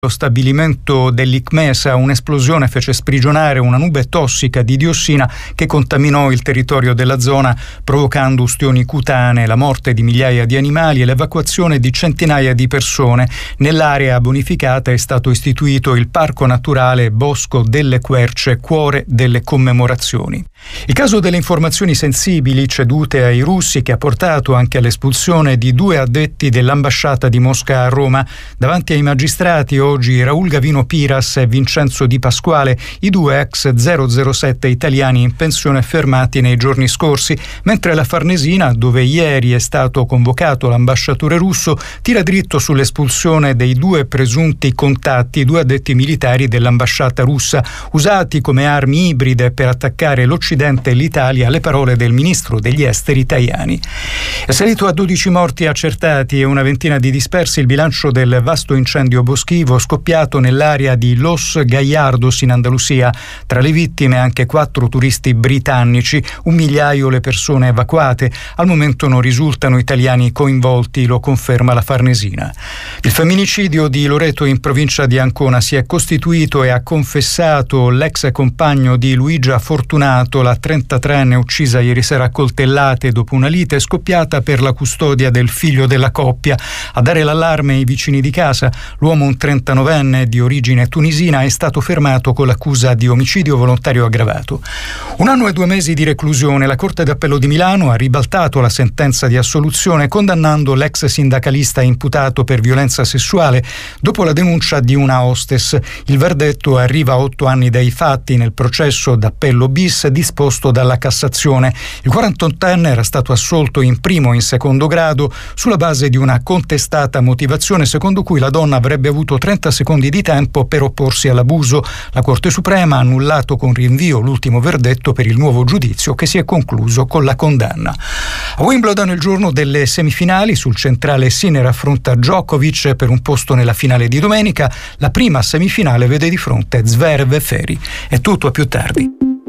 Lo stabilimento dell'Icmesa, un'esplosione fece sprigionare una nube tossica di diossina che contaminò il territorio della zona, provocando ustioni cutanee, la morte di migliaia di animali e l'evacuazione di centinaia di persone. Nell'area bonificata è stato istituito il Parco Naturale Bosco delle Querce, cuore delle commemorazioni. Il caso delle informazioni sensibili cedute ai russi, che ha portato anche all'espulsione di 2 addetti dell'ambasciata di Mosca a Roma. Davanti ai magistrati oggi Raul Gavino Piras e Vincenzo Di Pasquale, i 2 ex 007 italiani in pensione fermati nei giorni scorsi, mentre la Farnesina, dove ieri è stato convocato l'ambasciatore russo, tira dritto sull'espulsione dei 2 presunti contatti, 2 addetti militari dell'ambasciata russa, usati come armi ibride per attaccare l'Occidente e l'Italia, le parole del ministro degli esteri Tajani. È salito a 12 morti accertati e una ventina di dispersi il bilancio del vasto incendio boschivo scoppiato nell'area di Los Gallardos in Andalusia. Tra le vittime anche 4 turisti britannici, 1 migliaio le persone evacuate. Al momento non risultano italiani coinvolti, lo conferma la Farnesina. Il femminicidio di Loreto in provincia di Ancona si è costituito e ha confessato l'ex compagno di Luigia Fortunato, la 33enne uccisa ieri sera a coltellate dopo una lite scoppiata per la custodia del figlio della coppia. A dare l'allarme ai vicini di casa, l'uomo, un 39enne di origine tunisina, è stato fermato con l'accusa di omicidio volontario aggravato. 1 anno e 2 mesi di reclusione. La Corte d'Appello di Milano ha ribaltato la sentenza di assoluzione condannando l'ex sindacalista imputato per violenza sessuale dopo la denuncia di una hostess. Il verdetto arriva a 8 anni dai fatti nel processo d'appello bis disposto dalla Cassazione. Il 48enne era stato assolto in primo e in secondo grado sulla base di una contestata motivazione secondo cui la donna avrebbe avuto 30 secondi di tempo per opporsi all'abuso. La Corte Suprema ha annullato con rinvio l'ultimo verdetto per il nuovo giudizio che si è concluso con la condanna. A Wimbledon, il giorno delle semifinali, sul centrale Sinner affronta Djokovic per un posto nella finale di domenica. La prima semifinale vede di fronte Zverev e Ferri. È tutto, a più tardi.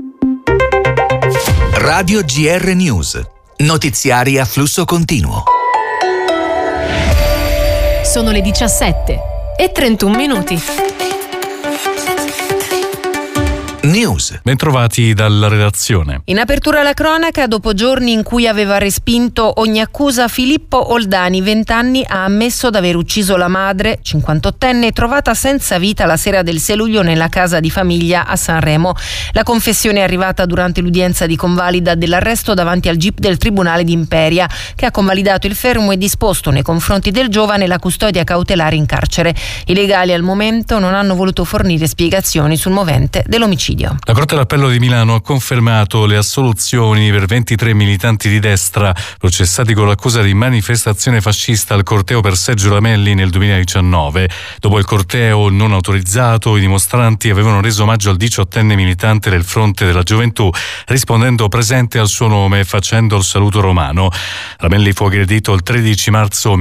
Radio GR News. Notiziari a flusso continuo. Sono le 17:31. News. Bentrovati dalla redazione. In apertura la cronaca, dopo giorni in cui aveva respinto ogni accusa, Filippo Oldani, 20 anni, ha ammesso d'aver ucciso la madre, 58enne, trovata senza vita la sera del 6 luglio nella casa di famiglia a Sanremo. La confessione è arrivata durante l'udienza di convalida dell'arresto davanti al GIP del Tribunale di Imperia, che ha convalidato il fermo e disposto nei confronti del giovane la custodia cautelare in carcere. I legali al momento non hanno voluto fornire spiegazioni sul movente dell'omicidio. La Corte d'Appello di Milano ha confermato le assoluzioni per 23 militanti di destra processati con l'accusa di manifestazione fascista al corteo per Sergio Ramelli nel 2019. Dopo il corteo non autorizzato, i dimostranti avevano reso omaggio al 18enne militante del Fronte della Gioventù, rispondendo presente al suo nome e facendo il saluto romano. Ramelli fu aggredito il 13 marzo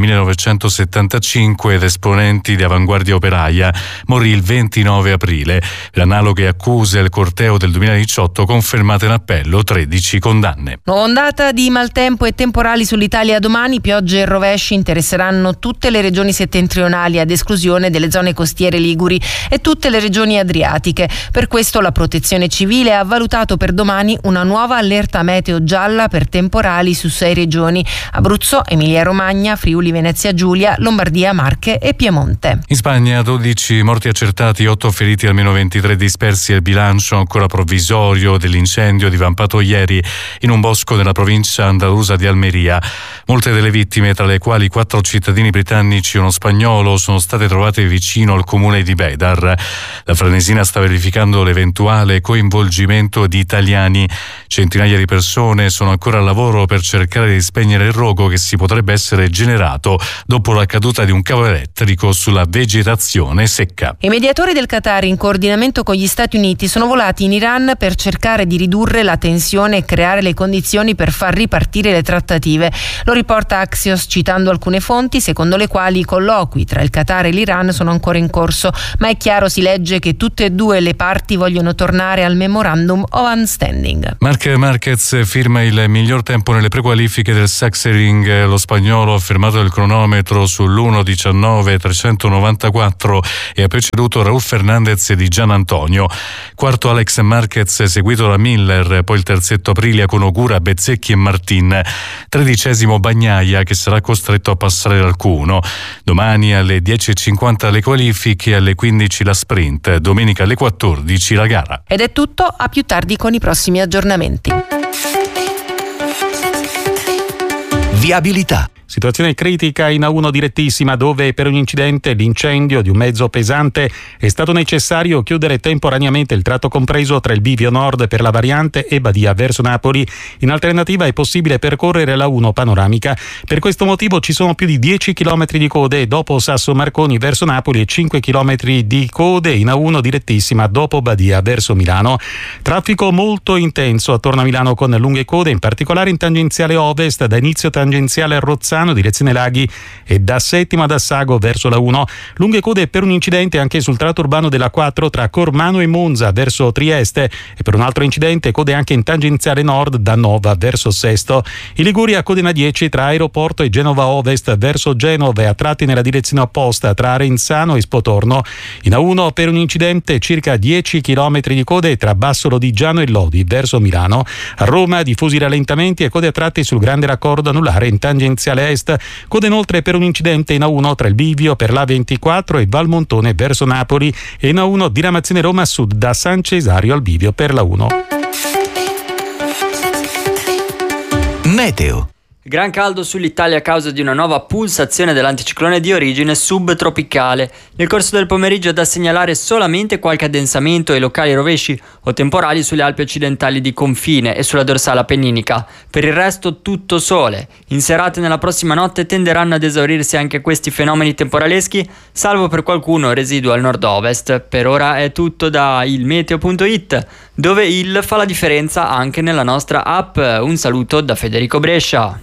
1975 ed esponenti di Avanguardia Operaia. Morì il 29 aprile. Per analoghe accuse del corteo del 2018 confermate in appello 13 condanne. Nuova ondata di maltempo e temporali sull'Italia domani. Piogge e rovesci interesseranno tutte le regioni settentrionali, ad esclusione delle zone costiere liguri e tutte le regioni adriatiche. Per questo la Protezione Civile ha valutato per domani una nuova allerta meteo gialla per temporali su 6 regioni: Abruzzo, Emilia-Romagna, Friuli Venezia Giulia, Lombardia, Marche e Piemonte. In Spagna 12 morti accertati, 8 feriti, almeno 23 dispersi. Il bilancio ancora provvisorio dell'incendio divampato ieri in un bosco nella provincia andalusa di Almeria. Molte delle vittime, tra le quali 4 cittadini britannici e uno spagnolo, sono state trovate vicino al comune di Bedar. La Farnesina sta verificando l'eventuale coinvolgimento di italiani. Centinaia di persone sono ancora al lavoro per cercare di spegnere il rogo che si potrebbe essere generato dopo la caduta di un cavo elettrico sulla vegetazione secca. I mediatori del Qatar, in coordinamento con gli Stati Uniti, sono sono volati in Iran per cercare di ridurre la tensione e creare le condizioni per far ripartire le trattative. Lo riporta Axios citando alcune fonti secondo le quali i colloqui tra il Qatar e l'Iran sono ancora in corso, ma è chiaro, si legge, che tutte e due le parti vogliono tornare al Memorandum of Understanding. Marc Marquez firma il miglior tempo nelle prequalifiche del Sachsenring. Lo spagnolo ha fermato il cronometro sull'1:19.394 e ha preceduto Raúl Fernández di Gian Antonio. Quarto Alex Marquez, seguito da Miller, poi il terzetto Aprilia con Ogura, Bezzecchi e Martin. 13° Bagnaia, che sarà costretto a passare dal Q1. Domani alle 10:50 le qualifiche, alle 15 la sprint, domenica alle 14 la gara. Ed è tutto, a più tardi con i prossimi aggiornamenti. Viabilità. Situazione critica in A1 direttissima, dove per un incidente, l'incendio di un mezzo pesante, è stato necessario chiudere temporaneamente il tratto compreso tra il bivio nord per la variante e Badia verso Napoli. In alternativa è possibile percorrere la 1 panoramica. Per questo motivo ci sono più di 10 km di code dopo Sasso Marconi verso Napoli e 5 km di code in A1 direttissima dopo Badia verso Milano. Traffico molto intenso attorno a Milano con lunghe code, in particolare in tangenziale ovest, da inizio tangenziale a Rozzano direzione Laghi e da Settima ad Assago verso la 1. Lunghe code per un incidente anche sul tratto urbano della 4 tra Cormano e Monza verso Trieste, e per un altro incidente code anche in tangenziale nord da Nova verso Sesto. In Liguria code in A10 tra Aeroporto e Genova Ovest verso Genova e a tratti nella direzione opposta tra Arenzano e Spotorno. In A1 per un incidente circa 10 km di code tra Bassolo di Giano e Lodi verso Milano. A Roma diffusi rallentamenti e code a tratti sul grande raccordo anulare in tangenziale est. Code inoltre per un incidente in A1 tra il bivio per l'A24 e Valmontone verso Napoli, e in A1 diramazione Roma Sud da San Cesario al bivio per la 1. Meteo. Gran caldo sull'Italia a causa di una nuova pulsazione dell'anticiclone di origine subtropicale. Nel corso del pomeriggio è da segnalare solamente qualche addensamento e locali rovesci o temporali sulle Alpi occidentali di confine e sulla dorsale appenninica. Per il resto tutto sole. In serata e nella prossima notte tenderanno ad esaurirsi anche questi fenomeni temporaleschi, salvo per qualcuno residuo al nord-ovest. Per ora è tutto da ilmeteo.it, dove il fa la differenza anche nella nostra app. Un saluto da Federico Brescia.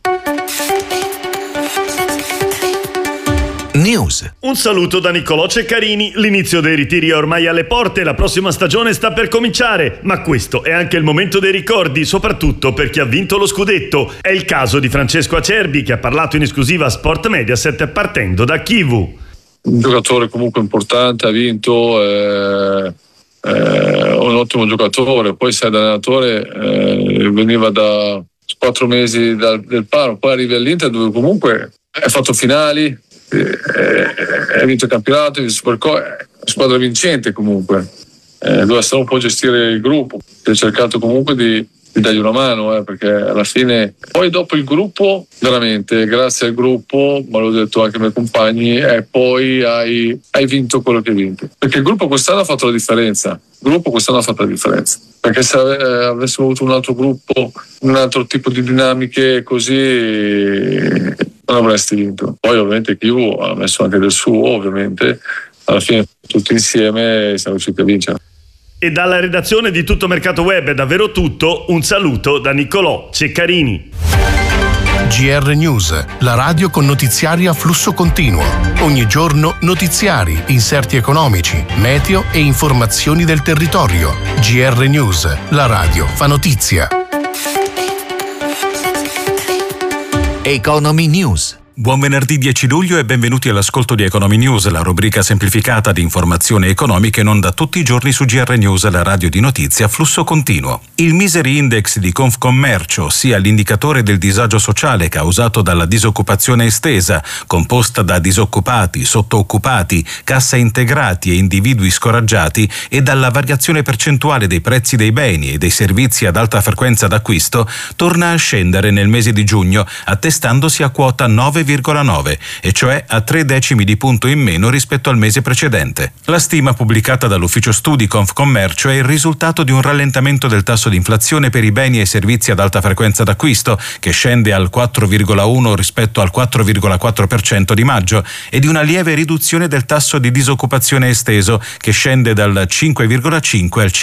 News. Un saluto da Niccolò Ceccarini. L'inizio dei ritiri è ormai alle porte, la prossima stagione sta per cominciare, ma questo è anche il momento dei ricordi, soprattutto per chi ha vinto lo scudetto. È il caso di Francesco Acerbi, che ha parlato in esclusiva a Sport Mediaset partendo da Chivu. Un giocatore comunque importante, ha vinto, un ottimo giocatore. Poi sai, da allenatore veniva da 4 mesi del Parma, poi arriva all'Inter dove comunque ha fatto finali, ha vinto il campionato, il Supercoppa, è una squadra vincente comunque, doveva solo un po' gestire il gruppo, si è cercato comunque di dargli una mano, perché alla fine poi dopo il gruppo, veramente grazie al gruppo, ma l'ho detto anche ai miei compagni, poi hai vinto quello che hai vinto, perché il gruppo quest'anno ha fatto la differenza. Perché se avessimo avuto un altro gruppo, un altro tipo di dinamiche così, non avresti vinto. Poi ovviamente Chivu ha messo anche del suo, ovviamente alla fine tutti insieme siamo riusciti a vincere. E dalla redazione di Tutto Mercato Web è davvero tutto. Un saluto da Niccolò Ceccarini. GR News, la radio con notiziari a flusso continuo. Ogni giorno notiziari, inserti economici, meteo e informazioni del territorio. GR News, la radio fa notizia. Economy News. Buon venerdì 10 luglio e benvenuti all'ascolto di Economy News, la rubrica semplificata di informazioni economiche non da tutti i giorni su GR News, la radio di notizie a flusso continuo. Il Misery Index di Confcommercio, ossia l'indicatore del disagio sociale causato dalla disoccupazione estesa, composta da disoccupati, sottooccupati, cassa integrati e individui scoraggiati, e dalla variazione percentuale dei prezzi dei beni e dei servizi ad alta frequenza d'acquisto, torna a scendere nel mese di giugno, attestandosi a quota 9,5%. 9,9, e cioè a 3 decimi di punto in meno rispetto al mese precedente. La stima pubblicata dall'ufficio studi Confcommercio è il risultato di un rallentamento del tasso di inflazione per i beni e servizi ad alta frequenza d'acquisto, che scende al 4,1 rispetto al 4,4% di maggio, e di una lieve riduzione del tasso di disoccupazione esteso, che scende dal 5,5 al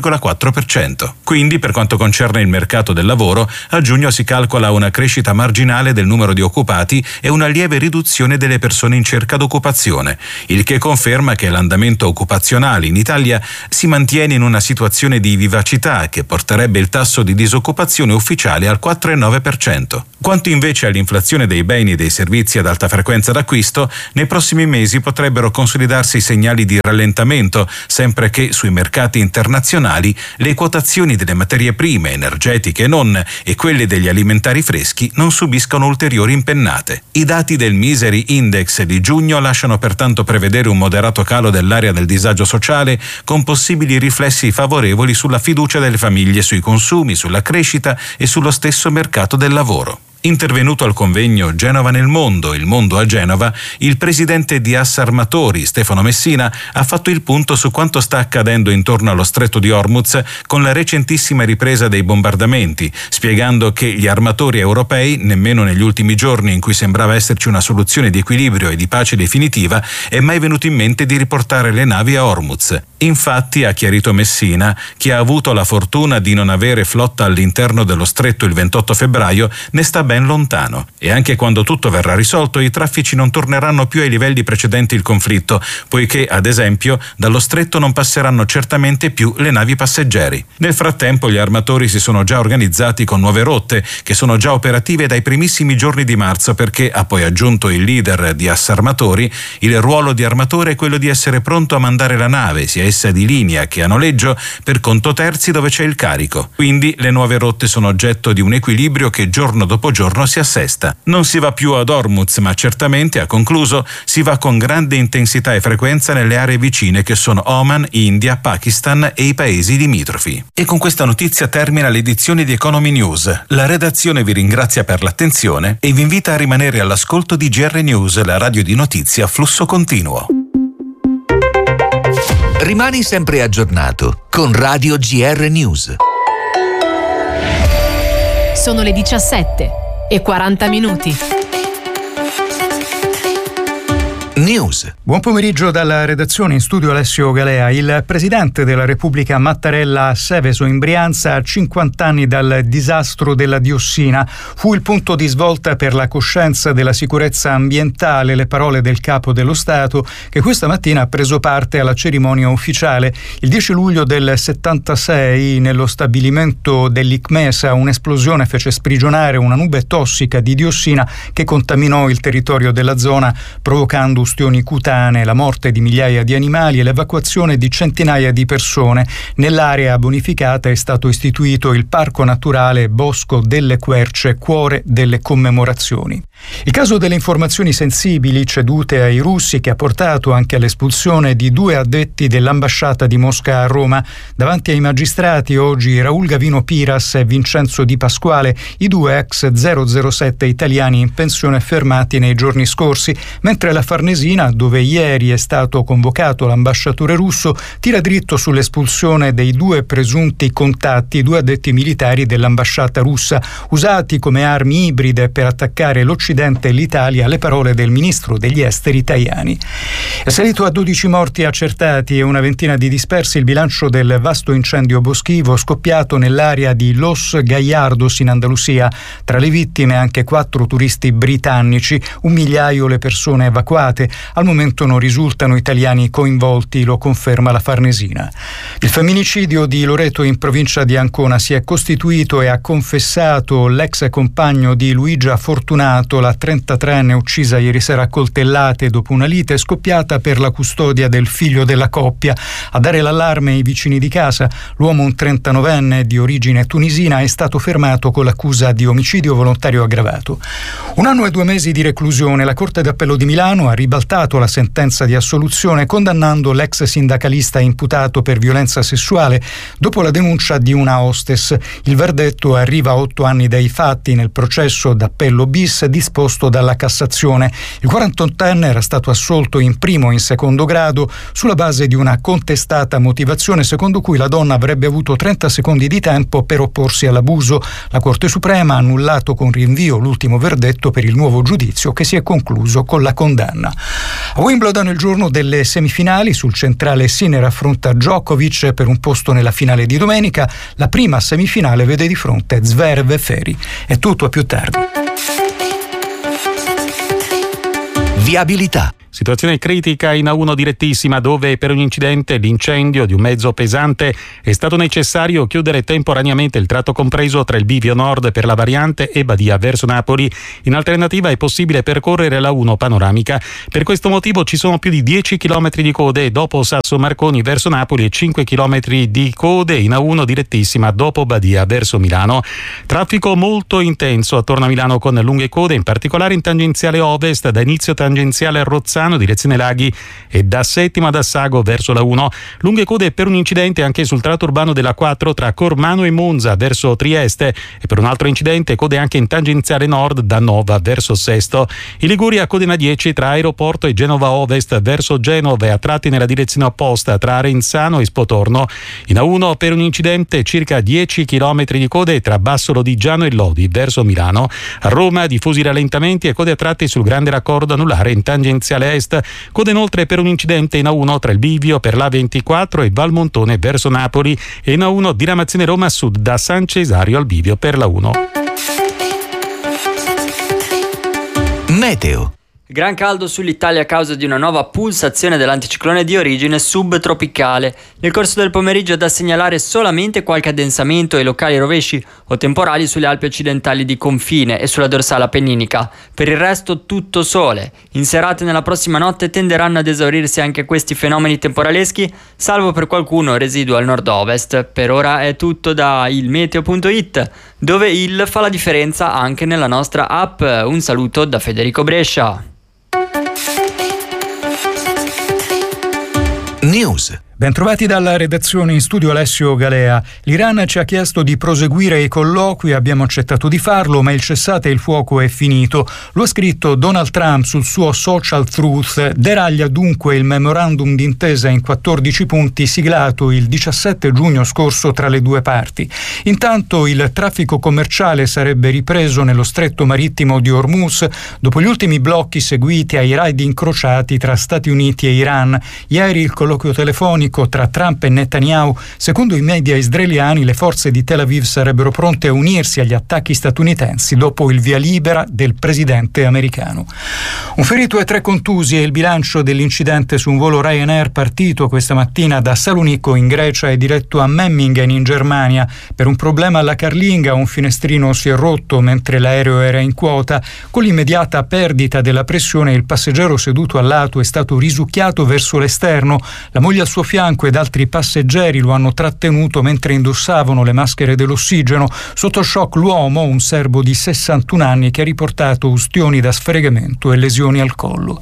5,4%. Quindi, per quanto concerne il mercato del lavoro, a giugno si calcola una crescita marginale del numero di occupati e una lieve riduzione delle persone in cerca d'occupazione, il che conferma che l'andamento occupazionale in Italia si mantiene in una situazione di vivacità che porterebbe il tasso di disoccupazione ufficiale al 4,9%. Quanto invece all'inflazione dei beni e dei servizi ad alta frequenza d'acquisto, nei prossimi mesi potrebbero consolidarsi segnali di rallentamento, sempre che sui mercati internazionali le quotazioni delle materie prime, energetiche e non, e quelle degli alimentari freschi non subiscono ulteriori impennate. I dati del Misery Index di giugno lasciano pertanto prevedere un moderato calo dell'area del disagio sociale, con possibili riflessi favorevoli sulla fiducia delle famiglie sui consumi, sulla crescita e sullo stesso mercato del lavoro. Intervenuto al convegno Genova nel mondo, il mondo a Genova, il presidente di Assarmatori, Stefano Messina, ha fatto il punto su quanto sta accadendo intorno allo stretto di Hormuz con la recentissima ripresa dei bombardamenti, spiegando che gli armatori europei, nemmeno negli ultimi giorni in cui sembrava esserci una soluzione di equilibrio e di pace definitiva, è mai venuto in mente di riportare le navi a Hormuz. Infatti, ha chiarito Messina, chi ha avuto la fortuna di non avere flotta all'interno dello stretto il 28 febbraio ne sta ben lontano, e anche quando tutto verrà risolto i traffici non torneranno più ai livelli precedenti il conflitto, poiché ad esempio dallo stretto non passeranno certamente più le navi passeggeri. Nel frattempo gli armatori si sono già organizzati con nuove rotte che sono già operative dai primissimi giorni di marzo, perché, ha poi aggiunto il leader di Assarmatori, il ruolo di armatore è quello di essere pronto a mandare la nave, sia essa di linea che a noleggio, per conto terzi dove c'è il carico. Quindi le nuove rotte sono oggetto di un equilibrio che giorno dopo giorno si assesta. Non si va più ad Hormuz, ma certamente, ha concluso, si va con grande intensità e frequenza nelle aree vicine che sono Oman, India, Pakistan e i paesi limitrofi. E con questa notizia termina l'edizione di Economy News. La redazione vi ringrazia per l'attenzione e vi invita a rimanere all'ascolto di GR News, la radio di notizie a flusso continuo. Rimani sempre aggiornato con Radio GR News. Sono le 17:40. News. Buon pomeriggio dalla redazione, in studio Alessio Galea. Il presidente della Repubblica Mattarella a Seveso in Brianza, a 50 anni dal disastro della diossina. Fu il punto di svolta per la coscienza della sicurezza ambientale, le parole del capo dello Stato, che questa mattina ha preso parte alla cerimonia ufficiale. Il 10 luglio del 76, nello stabilimento dell'Icmesa, un'esplosione fece sprigionare una nube tossica di diossina che contaminò il territorio della zona, provocando ustioni cutanee, la morte di migliaia di animali e l'evacuazione di centinaia di persone. Nell'area bonificata è stato istituito il Parco Naturale Bosco delle Querce, cuore delle commemorazioni. Il caso delle informazioni sensibili cedute ai russi, che ha portato anche all'espulsione di 2 addetti dell'ambasciata di Mosca a Roma. Davanti ai magistrati oggi Raul Gavino Piras e Vincenzo Di Pasquale, i 2 ex 007 italiani in pensione fermati nei giorni scorsi, mentre la Farnesina, dove ieri è stato convocato l'ambasciatore russo, tira dritto sull'espulsione dei 2 presunti contatti, 2 addetti militari dell'ambasciata russa, usati come armi ibride per attaccare l'Occidente e l'Italia, le parole del ministro degli esteri Tajani. È salito a 12 morti accertati e una ventina di dispersi il bilancio del vasto incendio boschivo scoppiato nell'area di Los Gallardos in Andalusia. Tra le vittime anche 4 turisti britannici, 1 migliaio le persone evacuate. Al momento non risultano italiani coinvolti, lo conferma la Farnesina. Il femminicidio di Loreto in provincia di Ancona si è costituito e ha confessato l'ex compagno di Luigia Fortunato, la 33enne uccisa ieri sera a coltellate dopo una lite scoppiata per la custodia del figlio della coppia. A dare l'allarme ai vicini di casa, l'uomo, un 39enne di origine tunisina, è stato fermato con l'accusa di omicidio volontario aggravato. 1 anno e 2 mesi di reclusione. La Corte d'Appello di Milano ha ribaltato la sentenza di assoluzione, condannando l'ex sindacalista imputato per violenza sessuale dopo la denuncia di una hostess. Il verdetto arriva a 8 anni dai fatti nel processo d'appello bis di disposto dalla Cassazione. Il 48enne era stato assolto in primo e in secondo grado sulla base di una contestata motivazione secondo cui la donna avrebbe avuto 30 secondi di tempo per opporsi all'abuso. La Corte Suprema ha annullato con rinvio l'ultimo verdetto per il nuovo giudizio che si è concluso con la condanna. A Wimbledon, il giorno delle semifinali, sul centrale Sinner affronta Djokovic per un posto nella finale di domenica. La prima semifinale vede di fronte Zverev e Ferri. È tutto, a più tardi. Viabilità. Situazione critica in A1 direttissima, dove per un incidente, l'incendio di un mezzo pesante, è stato necessario chiudere temporaneamente il tratto compreso tra il bivio nord per la variante e Badia verso Napoli. In alternativa è possibile percorrere la 1 panoramica. Per questo motivo ci sono più di 10 km di code dopo Sasso Marconi verso Napoli e 5 km di code in A1 direttissima dopo Badia verso Milano. Traffico molto intenso attorno a Milano con lunghe code, in particolare in tangenziale ovest da inizio tangenziale a Rozzano direzione Laghi e da Settima ad Assago verso la 1. Lunghe code per un incidente anche sul tratto urbano della 4 tra Cormano e Monza verso Trieste, e per un altro incidente code anche in tangenziale nord da Nova verso Sesto. In Liguria code in A10 tra Aeroporto e Genova Ovest verso Genova e a tratti nella direzione opposta tra Arenzano e Spotorno. In A1 per un incidente circa 10 km di code tra Basso Lodigiano e Lodi verso Milano. A Roma diffusi rallentamenti e code a tratti sul grande raccordo anulare in tangenziale est. Code inoltre per un incidente in A1 tra il bivio per l'A24 e Valmontone verso Napoli, e in A1 diramazione Roma Sud da San Cesario al bivio per la 1. Meteo. Gran caldo sull'Italia a causa di una nuova pulsazione dell'anticiclone di origine subtropicale. Nel corso del pomeriggio è da segnalare solamente qualche addensamento e locali rovesci o temporali sulle Alpi occidentali di confine e sulla dorsale appenninica. Per il resto tutto sole. In serate nella prossima notte tenderanno ad esaurirsi anche questi fenomeni temporaleschi, salvo per qualcuno residuo al nord-ovest. Per ora è tutto da ilmeteo.it, dove il fa la differenza anche nella nostra app. Un saluto da Federico Brescia. News. Bentrovati dalla redazione, in studio Alessio Galea. L'Iran ci ha chiesto di proseguire i colloqui, abbiamo accettato di farlo, ma il cessate il fuoco è finito. Lo ha scritto Donald Trump sul suo social Truth. Deraglia dunque il memorandum d'intesa in 14 punti siglato il 17 giugno scorso tra le due parti. Intanto il traffico commerciale sarebbe ripreso nello stretto marittimo di Hormuz dopo gli ultimi blocchi seguiti ai raid incrociati tra Stati Uniti e Iran. Ieri il colloquio telefonico tra Trump e Netanyahu. Secondo i media israeliani, le forze di Tel Aviv sarebbero pronte a unirsi agli attacchi statunitensi dopo il via libera del presidente americano. Un ferito e 3 contusi è il bilancio dell'incidente su un volo Ryanair partito questa mattina da Salonicco in Grecia e diretto a Memmingen in Germania. Per un problema alla carlinga un finestrino si è rotto mentre l'aereo era in quota. Con l'immediata perdita della pressione il passeggero seduto al lato è stato risucchiato verso l'esterno. La moglie al suo fianco ed altri passeggeri lo hanno trattenuto mentre indossavano le maschere dell'ossigeno. Sotto shock l'uomo, un serbo di 61 anni che ha riportato ustioni da sfregamento e lesioni al collo.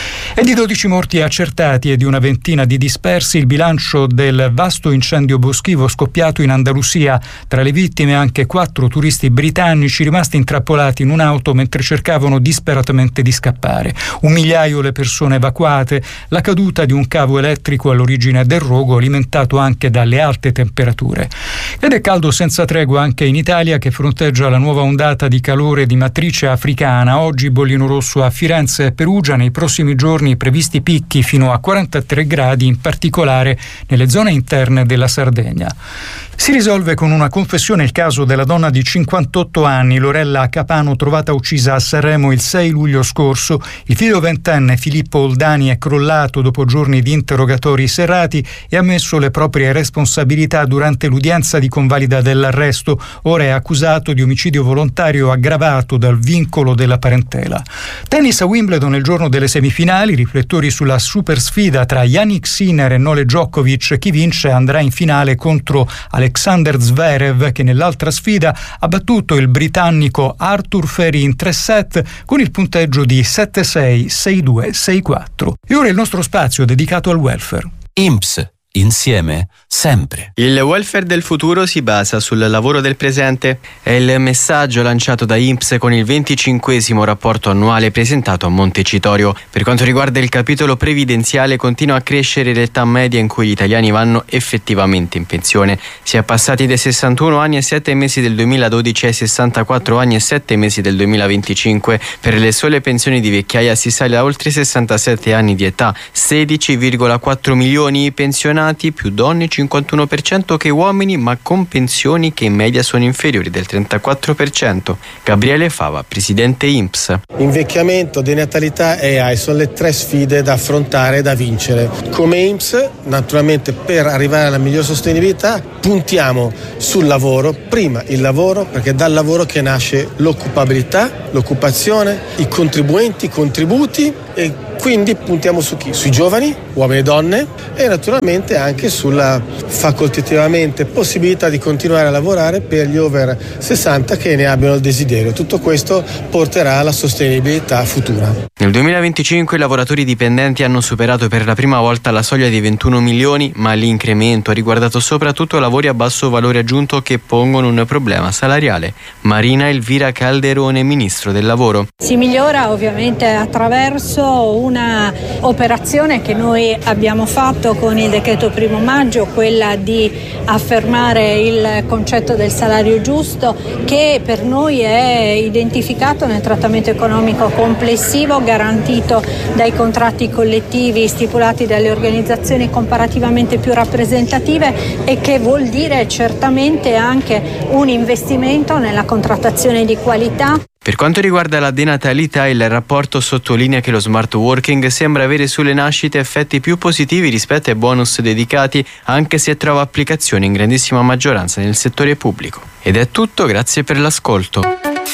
E di 12 morti accertati e di una ventina di dispersi il bilancio del vasto incendio boschivo scoppiato in Andalusia. Tra le vittime anche 4 turisti britannici rimasti intrappolati in un'auto mentre cercavano disperatamente di scappare. 1 migliaio le persone evacuate. La caduta di un cavo elettrico all'origine del rogo alimentato anche dalle alte temperature. Ed è caldo senza tregua anche in Italia, che fronteggia la nuova ondata di calore di matrice africana. Oggi bollino rosso a Firenze e Perugia, nei prossimi giorni previsti picchi fino a 43 gradi, in particolare nelle zone interne della Sardegna. Si risolve con una confessione il caso della donna di 58 anni, Lorella Capano, trovata uccisa a Sanremo il 6 luglio scorso. Il figlio ventenne Filippo Oldani è crollato dopo giorni di interrogatori serrati e ha ammesso le proprie responsabilità durante l'udienza di convalida dell'arresto. Ora è accusato di omicidio volontario aggravato dal vincolo della parentela. Tennis a Wimbledon il giorno delle semifinali, riflettori sulla super sfida tra Jannik Sinner e Novak Djokovic. Chi vince andrà in finale contro Alexander Zverev, che nell'altra sfida ha battuto il britannico Arthur Ferry in 3 set con il punteggio di 7-6, 6-2, 6-4. E ora il nostro spazio dedicato al welfare. INPS, Insieme, sempre. Il welfare del futuro si basa sul lavoro del presente. È il messaggio lanciato da INPS con il 25° rapporto annuale presentato a Montecitorio. Per quanto riguarda il capitolo previdenziale, continua a crescere l'età media in cui gli italiani vanno effettivamente in pensione. Si è passati dai 61 anni e 7 mesi del 2012 ai 64 anni e 7 mesi del 2025. Per le sole pensioni di vecchiaia si sale a oltre 67 anni di età, 16,4 milioni i pensionati, più donne 51% che uomini, ma con pensioni che in media sono inferiori del 34%. Gabriele Fava, presidente INPS. Invecchiamento, denatalità e AI sono le 3 sfide da affrontare e da vincere. Come INPS, naturalmente, per arrivare alla miglior sostenibilità puntiamo sul lavoro, prima il lavoro, perché dal lavoro che nasce l'occupabilità, l'occupazione, i contribuenti, i contributi, e quindi puntiamo su chi? Sui giovani, uomini e donne, e naturalmente anche sulla facoltativamente possibilità di continuare a lavorare per gli over 60 che ne abbiano il desiderio. Tutto questo porterà alla sostenibilità futura. Nel 2025 i lavoratori dipendenti hanno superato per la prima volta la soglia di 21 milioni, ma l'incremento ha riguardato soprattutto lavori a basso valore aggiunto che pongono un problema salariale. Marina Elvira Calderone, ministro del lavoro. Si migliora ovviamente attraverso una operazione che noi abbiamo fatto con il decreto 1° maggio, quella di affermare il concetto del salario giusto, che per noi è identificato nel trattamento economico complessivo garantito dai contratti collettivi stipulati dalle organizzazioni comparativamente più rappresentative, e che vuol dire certamente anche un investimento nella contrattazione di qualità. Per quanto riguarda la denatalità, il rapporto sottolinea che lo smart working sembra avere sulle nascite effetti più positivi rispetto ai bonus dedicati, anche se trova applicazione in grandissima maggioranza nel settore pubblico. Ed è tutto, grazie per l'ascolto.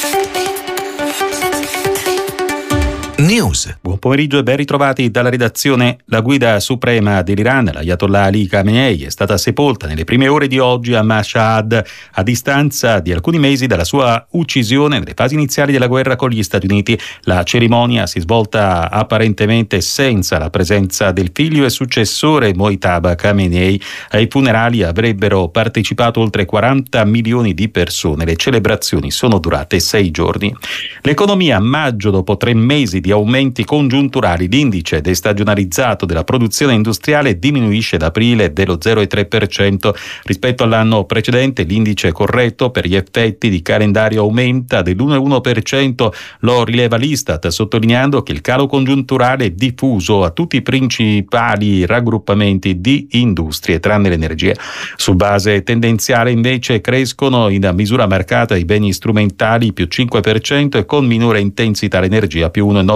News. Buon pomeriggio e ben ritrovati dalla redazione. La guida suprema dell'Iran, l'Ayatollah Ali Khamenei, è stata sepolta nelle prime ore di oggi a Mashhad, a distanza di alcuni mesi dalla sua uccisione nelle fasi iniziali della guerra con gli Stati Uniti. La cerimonia si è svolta apparentemente senza la presenza del figlio e successore Mojtaba Khamenei. Ai funerali avrebbero partecipato oltre 40 milioni di persone. Le celebrazioni sono durate 6 giorni. L'economia a maggio, dopo 3 mesi di aumenti congiunturali, l'indice destagionalizzato della produzione industriale diminuisce ad aprile dello 0,3% rispetto all'anno precedente. L'indice corretto per gli effetti di calendario aumenta dell'1,1%, lo rileva l'Istat, sottolineando che il calo congiunturale è diffuso a tutti i principali raggruppamenti di industrie tranne l'energia. Su base tendenziale invece crescono in misura marcata i beni strumentali più 5% e con minore intensità l'energia più 1,9%,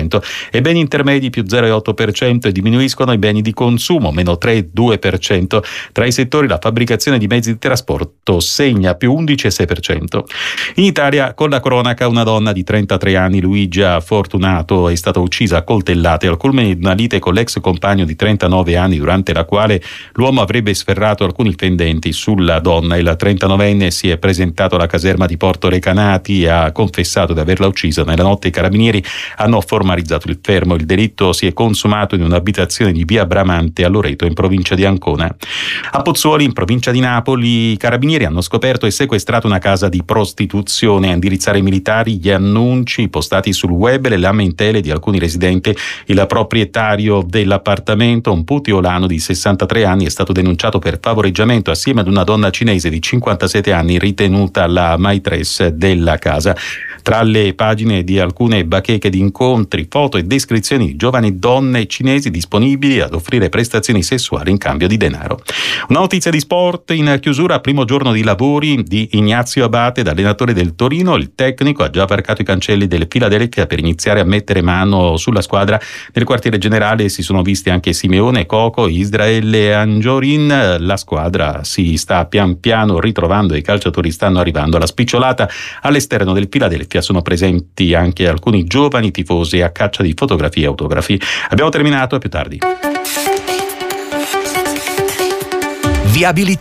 e beni intermedi più 0,8%, e diminuiscono i beni di consumo meno 3,2%. Tra i settori la fabbricazione di mezzi di trasporto segna più 11,6%. In Italia, con la cronaca, una donna di 33 anni, Luigia Fortunato, è stata uccisa a coltellate al culmine di una lite con l'ex compagno di 39 anni, durante la quale l'uomo avrebbe sferrato alcuni fendenti sulla donna. Il 39enne si è presentato alla caserma di Porto Recanati e ha confessato di averla uccisa. Nella notte i carabinieri hanno formalizzato il fermo. Il delitto si è consumato in un'abitazione di via Bramante a Loreto, in provincia di Ancona. A Pozzuoli, in provincia di Napoli, i carabinieri hanno scoperto e sequestrato una casa di prostituzione. A indirizzare i militari gli annunci postati sul web e le lamentele di alcuni residenti. Il proprietario dell'appartamento, un putiolano di 63 anni, è stato denunciato per favoreggiamento assieme ad una donna cinese di 57 anni ritenuta la maitresse della casa. Tra le pagine di alcune bacheche di incontri, foto e descrizioni di giovani donne cinesi disponibili ad offrire prestazioni sessuali in cambio di denaro. Una notizia di sport in chiusura: primo giorno di lavori di Ignazio Abate da allenatore del Torino. Il tecnico ha già varcato i cancelli del Philadelphia per iniziare a mettere mano sulla squadra. Nel quartiere generale si sono visti anche Simeone, Coco, Israele e Angiorin. La squadra si sta pian piano ritrovando e i calciatori stanno arrivando alla spicciolata. All'esterno del Philadelphia sono presenti anche alcuni giovani tifosi a caccia di fotografie e autografi. Abbiamo terminato, a più tardi. Viabilità.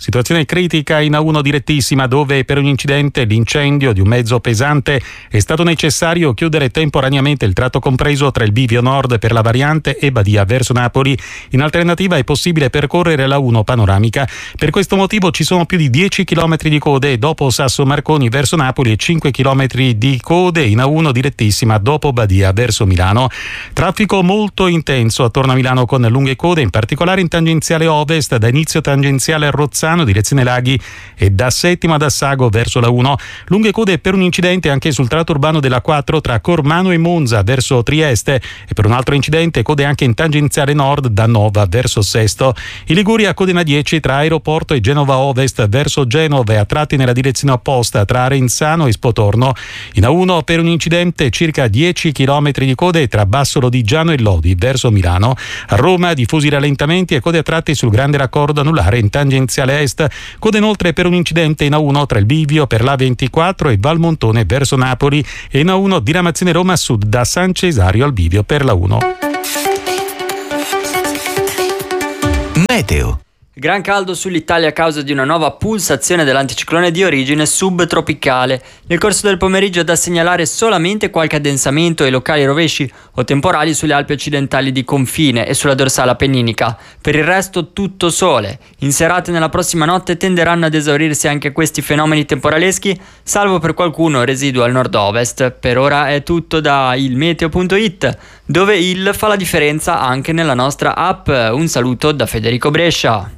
Situazione critica in A1 direttissima, dove per un incidente, l'incendio di un mezzo pesante, è stato necessario chiudere temporaneamente il tratto compreso tra il bivio nord per la variante e Badia verso Napoli. In alternativa è possibile percorrere la 1 panoramica. Per questo motivo ci sono più di 10 km di code dopo Sasso Marconi verso Napoli e 5 km di code in A1 direttissima dopo Badia verso Milano. Traffico molto intenso attorno a Milano con lunghe code, in particolare in tangenziale ovest da inizio tangenziale a Rozzano direzione Laghi e da Settima ad Assago verso la 1. Lunghe code per un incidente anche sul tratto urbano della 4 tra Cormano e Monza verso Trieste, e per un altro incidente code anche in tangenziale nord da Nova verso Sesto. In Liguria code in A10 tra Aeroporto e Genova Ovest verso Genova e a tratti nella direzione opposta tra Arenzano e Spotorno. In A1 per un incidente circa 10 km di code tra Basso Lodigiano e Lodi verso Milano. A Roma diffusi rallentamenti e code a tratti sul grande raccordo anulare in tangenziale est. Code inoltre per un incidente in A1 tra il bivio per l'A24 e Valmontone verso Napoli, e in A1 diramazione Roma Sud da San Cesario al bivio per la 1. Meteo. Gran caldo sull'Italia a causa di una nuova pulsazione dell'anticiclone di origine subtropicale. Nel corso del pomeriggio è da segnalare solamente qualche addensamento e locali rovesci o temporali sulle Alpi occidentali di confine e sulla dorsale appenninica. Per il resto tutto sole. In serata e nella prossima notte tenderanno ad esaurirsi anche questi fenomeni temporaleschi, salvo per qualcuno residuo al nord-ovest. Per ora è tutto da ilmeteo.it, dove il fa la differenza anche nella nostra app. Un saluto da Federico Brescia.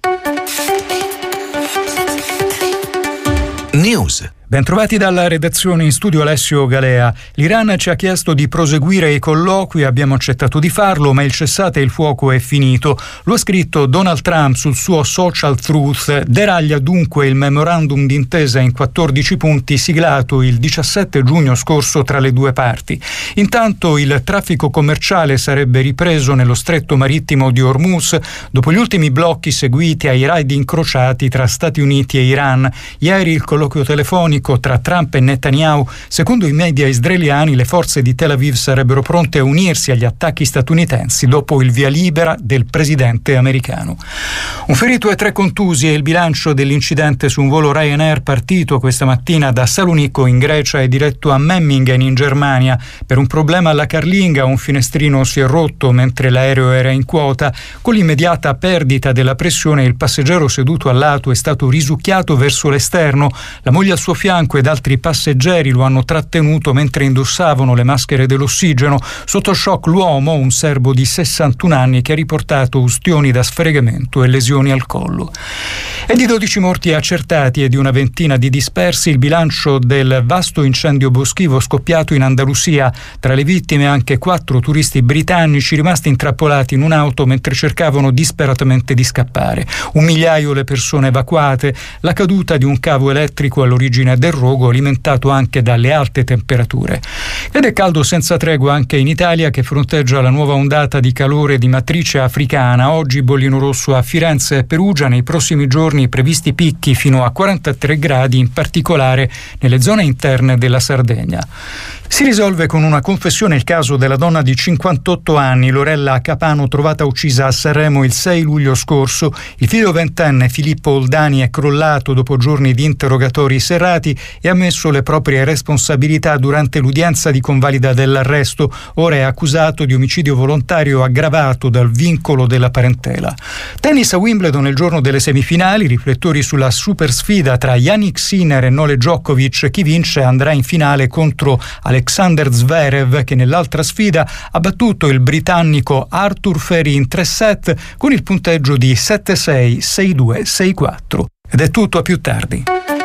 News. Bentrovati dalla redazione, in studio Alessio Galea. L'Iran ci ha chiesto di proseguire i colloqui, abbiamo accettato di farlo, ma il cessate il fuoco è finito. Lo ha scritto Donald Trump sul suo Social Truth. Deraglia dunque il memorandum d'intesa in 14 punti siglato il 17 giugno scorso tra le due parti. Intanto il traffico commerciale sarebbe ripreso nello stretto marittimo di Hormuz dopo gli ultimi blocchi seguiti ai raid incrociati tra Stati Uniti e Iran. Ieri il colloquio telefonico tra Trump e Netanyahu. Secondo i media israeliani, le forze di Tel Aviv sarebbero pronte a unirsi agli attacchi statunitensi dopo il via libera del presidente americano. Un ferito e 3 contusi è il bilancio dell'incidente su un volo Ryanair partito questa mattina da Salonicco in Grecia e diretto a Memmingen in Germania. Per un problema alla carlinga un finestrino si è rotto mentre l'aereo era in quota. Con l'immediata perdita della pressione il passeggero seduto al lato è stato risucchiato verso l'esterno. La moglie al suo fianco ed altri passeggeri lo hanno trattenuto mentre indossavano le maschere dell'ossigeno. Sotto shock l'uomo, un serbo di 61 anni che ha riportato ustioni da sfregamento e lesioni al collo. È di 12 morti accertati e di una ventina di dispersi il bilancio del vasto incendio boschivo scoppiato in Andalusia. Tra le vittime anche 4 turisti britannici rimasti intrappolati in un'auto mentre cercavano disperatamente di scappare. 1 migliaio le persone evacuate. La caduta di un cavo elettrico all'origine del rogo, alimentato anche dalle alte temperature. Ed è caldo senza tregua anche in Italia, che fronteggia la nuova ondata di calore di matrice africana. Oggi bollino rosso a Firenze e Perugia, nei prossimi giorni previsti picchi fino a 43 gradi, in particolare nelle zone interne della Sardegna. Si risolve con una confessione il caso della donna di 58 anni, Lorella Capano, trovata uccisa a Sanremo il 6 luglio scorso. Il figlio ventenne Filippo Oldani è crollato dopo giorni di interrogatori serrati e ha ammesso le proprie responsabilità durante l'udienza di convalida dell'arresto. Ora è accusato di omicidio volontario aggravato dal vincolo della parentela. Tennis a Wimbledon il giorno delle semifinali, riflettori sulla super sfida tra Jannik Sinner e Nole Djokovic. Chi vince andrà in finale contro Alexander Zverev, che nell'altra sfida ha battuto il britannico Arthur Ferry in 3 set con il punteggio di 7-6, 6-2, 6-4. Ed è tutto, a più tardi.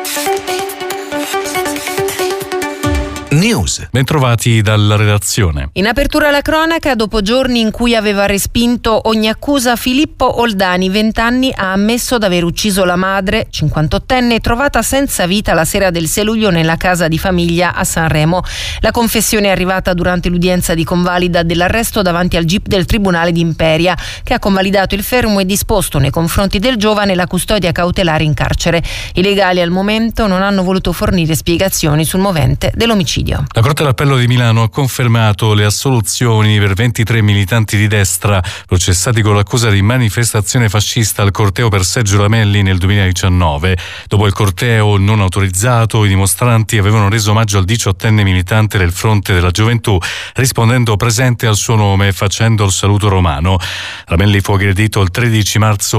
News. Bentrovati dalla redazione. In apertura alla cronaca, dopo giorni in cui aveva respinto ogni accusa, Filippo Oldani, 20 anni, ha ammesso d'aver ucciso la madre, 58enne, trovata senza vita la sera del 6 luglio nella casa di famiglia a Sanremo. La confessione è arrivata durante l'udienza di convalida dell'arresto davanti al GIP del Tribunale di Imperia, che ha convalidato il fermo e disposto nei confronti del giovane la custodia cautelare in carcere. I legali al momento non hanno voluto fornire spiegazioni sul movente dell'omicidio. omicidio. La Corte d'Appello di Milano ha confermato le assoluzioni per 23 militanti di destra processati con l'accusa di manifestazione fascista al corteo per Sergio Ramelli nel 2019. Dopo il corteo non autorizzato, i dimostranti avevano reso omaggio al 18enne militante del Fronte della Gioventù, rispondendo presente al suo nome e facendo il saluto romano. Ramelli fu aggredito il 13 marzo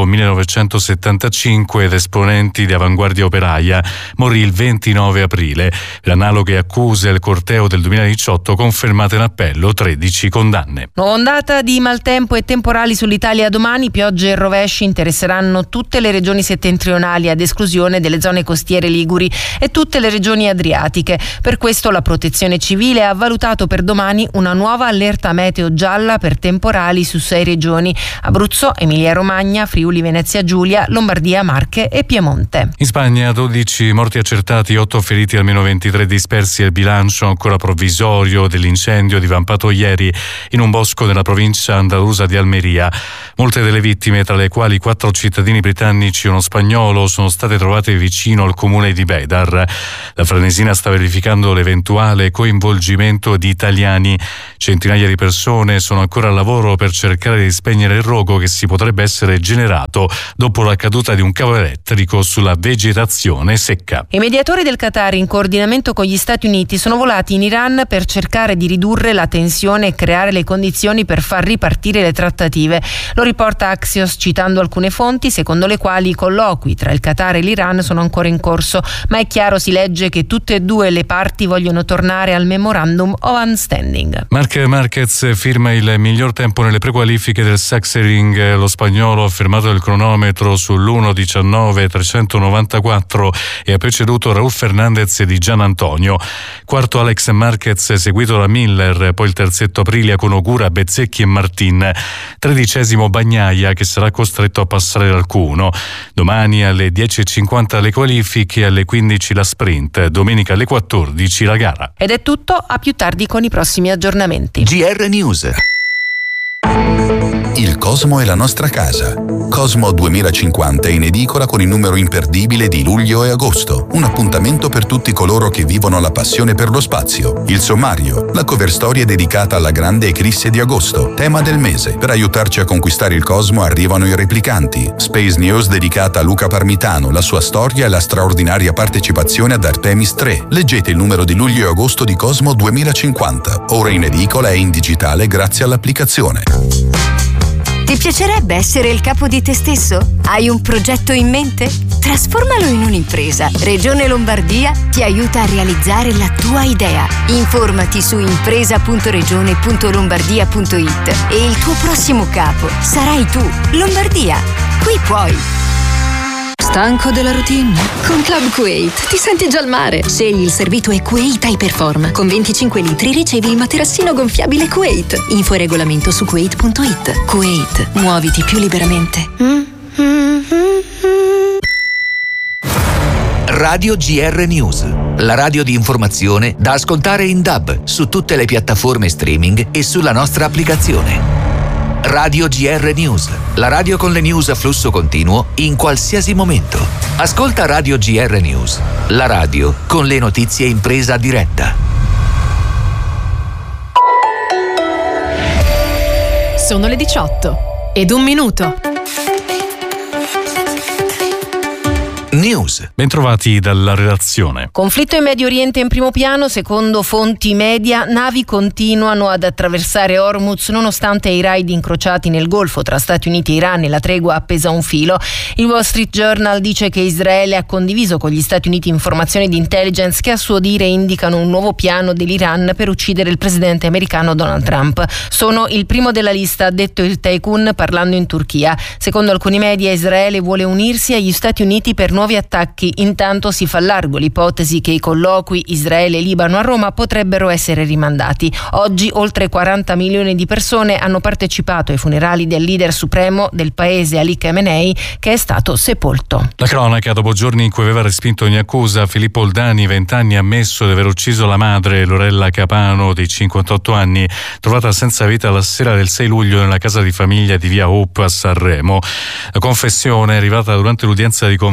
1975 ed esponenti di Avanguardia Operaia. Morì il 29 aprile. Le analoghe accuse al corteo del 2018 confermate in appello, 13 condanne. Nuova ondata di maltempo e temporali sull'Italia domani. Piogge e rovesci interesseranno tutte le regioni settentrionali, ad esclusione delle zone costiere liguri e tutte le regioni adriatiche. Per questo la Protezione Civile ha valutato per domani una nuova allerta meteo gialla per temporali su 6 regioni: Abruzzo, Emilia-Romagna, Friuli Venezia Giulia, Lombardia, Marche e Piemonte. In Spagna 12 morti accertati, 8 feriti, almeno 23 dispersi. Il bilancio ancora provvisorio dell'incendio divampato ieri in un bosco nella provincia andalusa di Almeria. Molte delle vittime, tra le quali 4 cittadini britannici e uno spagnolo, sono state trovate vicino al comune di Bédar. La Farnesina sta verificando l'eventuale coinvolgimento di italiani. Centinaia di persone sono ancora al lavoro per cercare di spegnere il rogo che si potrebbe essere generato dopo la caduta di un cavo elettrico sulla vegetazione secca. I mediatori del Qatar, in coordinamento con gli Stati Uniti, sono volati in Iran per cercare di ridurre la tensione e creare le condizioni per far ripartire le trattative. Lo riporta Axios citando alcune fonti secondo le quali i colloqui tra il Qatar e l'Iran sono ancora in corso, ma è chiaro, si legge, che tutte e due le parti vogliono tornare al Memorandum of Understanding. Marc Marquez firma il miglior tempo nelle prequalifiche del Sachsenring. Lo spagnolo ha fermato il cronometro sull'1:19.394 e ha preceduto Raúl Fernández di Gian Antonio. Quarto Alex Marquez, seguito da Miller, poi il terzetto Aprilia con Ogura, Bezzecchi e Martin. 13° Bagnaia, che sarà costretto a passare dal Q1. Domani alle 10:50 le qualifiche, alle 15 la sprint, domenica alle 14 la gara. Ed è tutto, a più tardi con i prossimi aggiornamenti. GR News. Il Cosmo è la nostra casa. Cosmo 2050 è in edicola con il numero imperdibile di luglio e agosto. Un appuntamento per tutti coloro che vivono la passione per lo spazio. Il sommario, la cover story è dedicata alla grande eclisse di agosto, tema del mese. Per aiutarci a conquistare il Cosmo arrivano i replicanti. Space News dedicata a Luca Parmitano, la sua storia e la straordinaria partecipazione ad Artemis 3. Leggete il numero di luglio e agosto di Cosmo 2050. Ora in edicola e in digitale grazie all'applicazione. Ti piacerebbe essere il capo di te stesso? Hai un progetto in mente? Trasformalo in un'impresa. Regione Lombardia ti aiuta a realizzare la tua idea. Informati su impresa.regione.lombardia.it e il tuo prossimo capo sarai tu. Lombardia, qui puoi. Stanco della routine? Con Club Kuwait ti senti già al mare. Scegli il servito Kuwait iPerform. Con 25 litri ricevi il materassino gonfiabile Kuwait. Info e regolamento su kuwait.it. Kuwait, muoviti più liberamente. Radio GR News, la radio di informazione da ascoltare in DAB su tutte le piattaforme streaming e sulla nostra applicazione. Radio GR News, la radio con le news a flusso continuo in qualsiasi momento. Ascolta Radio GR News, la radio con le notizie in presa diretta. Sono le 18:01. News. Bentrovati dalla redazione. Conflitto in Medio Oriente in primo piano. Secondo fonti media, navi continuano ad attraversare Hormuz nonostante i raid incrociati nel Golfo tra Stati Uniti e Iran e la tregua appesa a un filo. Il Wall Street Journal dice che Israele ha condiviso con gli Stati Uniti informazioni di intelligence che a suo dire indicano un nuovo piano dell'Iran per uccidere il presidente americano Donald Trump. Sono il primo della lista, ha detto il tycoon parlando in Turchia. Secondo alcuni media, Israele vuole unirsi agli Stati Uniti per nuovi attacchi. Intanto si fa largo l'ipotesi che i colloqui Israele-Libano a Roma potrebbero essere rimandati. Oggi oltre 40 milioni di persone hanno partecipato ai funerali del leader supremo del paese Ali Khamenei, che è stato sepolto. La cronaca, dopo giorni in cui aveva respinto ogni accusa, Filippo Oldani, 20 anni, ha ammesso di aver ucciso la madre, Lorella Capano, di 58 anni, trovata senza vita la sera del 6 luglio nella casa di famiglia di via Hope a Sanremo. La confessione è arrivata durante l'udienza di convalida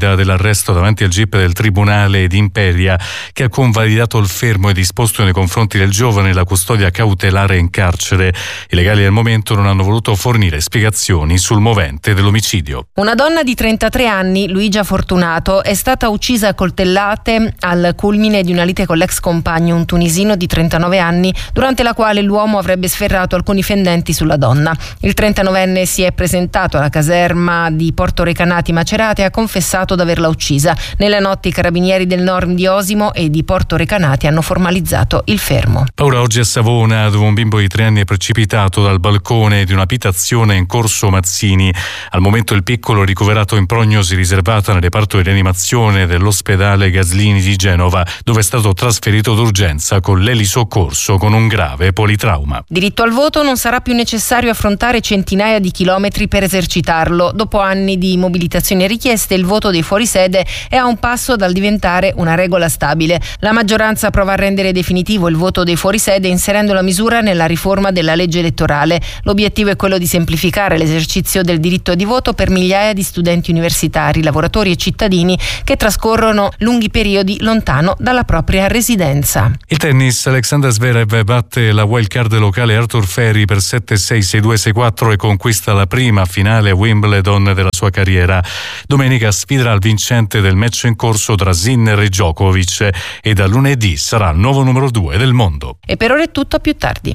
convalida dell'arresto davanti al GIP del Tribunale di Imperia, che ha convalidato il fermo e disposto nei confronti del giovane la custodia cautelare in carcere. I legali al momento non hanno voluto fornire spiegazioni sul movente dell'omicidio. Una donna di 33 anni, Luigia Fortunato, è stata uccisa a coltellate al culmine di una lite con l'ex compagno, un tunisino di 39 anni, durante la quale l'uomo avrebbe sferrato alcuni fendenti sulla donna. Il 39enne si è presentato alla caserma di Porto Recanati Macerata e ha confessato di averla uccisa. Nelle notti i carabinieri del Nord di Osimo e di Porto Recanati hanno formalizzato il fermo. Paura oggi a Savona, dove un bimbo di 3 anni è precipitato dal balcone di un'abitazione in Corso Mazzini. Al momento il piccolo ricoverato in prognosi riservata nel reparto di rianimazione dell'ospedale Gaslini di Genova, dove è stato trasferito d'urgenza con l'elisoccorso con un grave politrauma. Diritto al voto: non sarà più necessario affrontare centinaia di chilometri per esercitarlo. Dopo anni di mobilitazioni e richieste, il voto dei fuorisede è a un passo dal diventare una regola stabile. La maggioranza prova a rendere definitivo il voto dei fuorisede inserendo la misura nella riforma della legge elettorale. L'obiettivo è quello di semplificare l'esercizio del diritto di voto per migliaia di studenti universitari, lavoratori e cittadini che trascorrono lunghi periodi lontano dalla propria residenza. Il tennis: Alexander Zverev batte la wildcard locale Arthur Ferry per 7-6, 6-2, 6-4 e conquista la prima finale a Wimbledon della sua carriera. Domenica sfiderà il vincente del match in corso tra Sinner e Djokovic e da lunedì sarà il nuovo numero 2 del mondo. E per ora è tutto, a più tardi.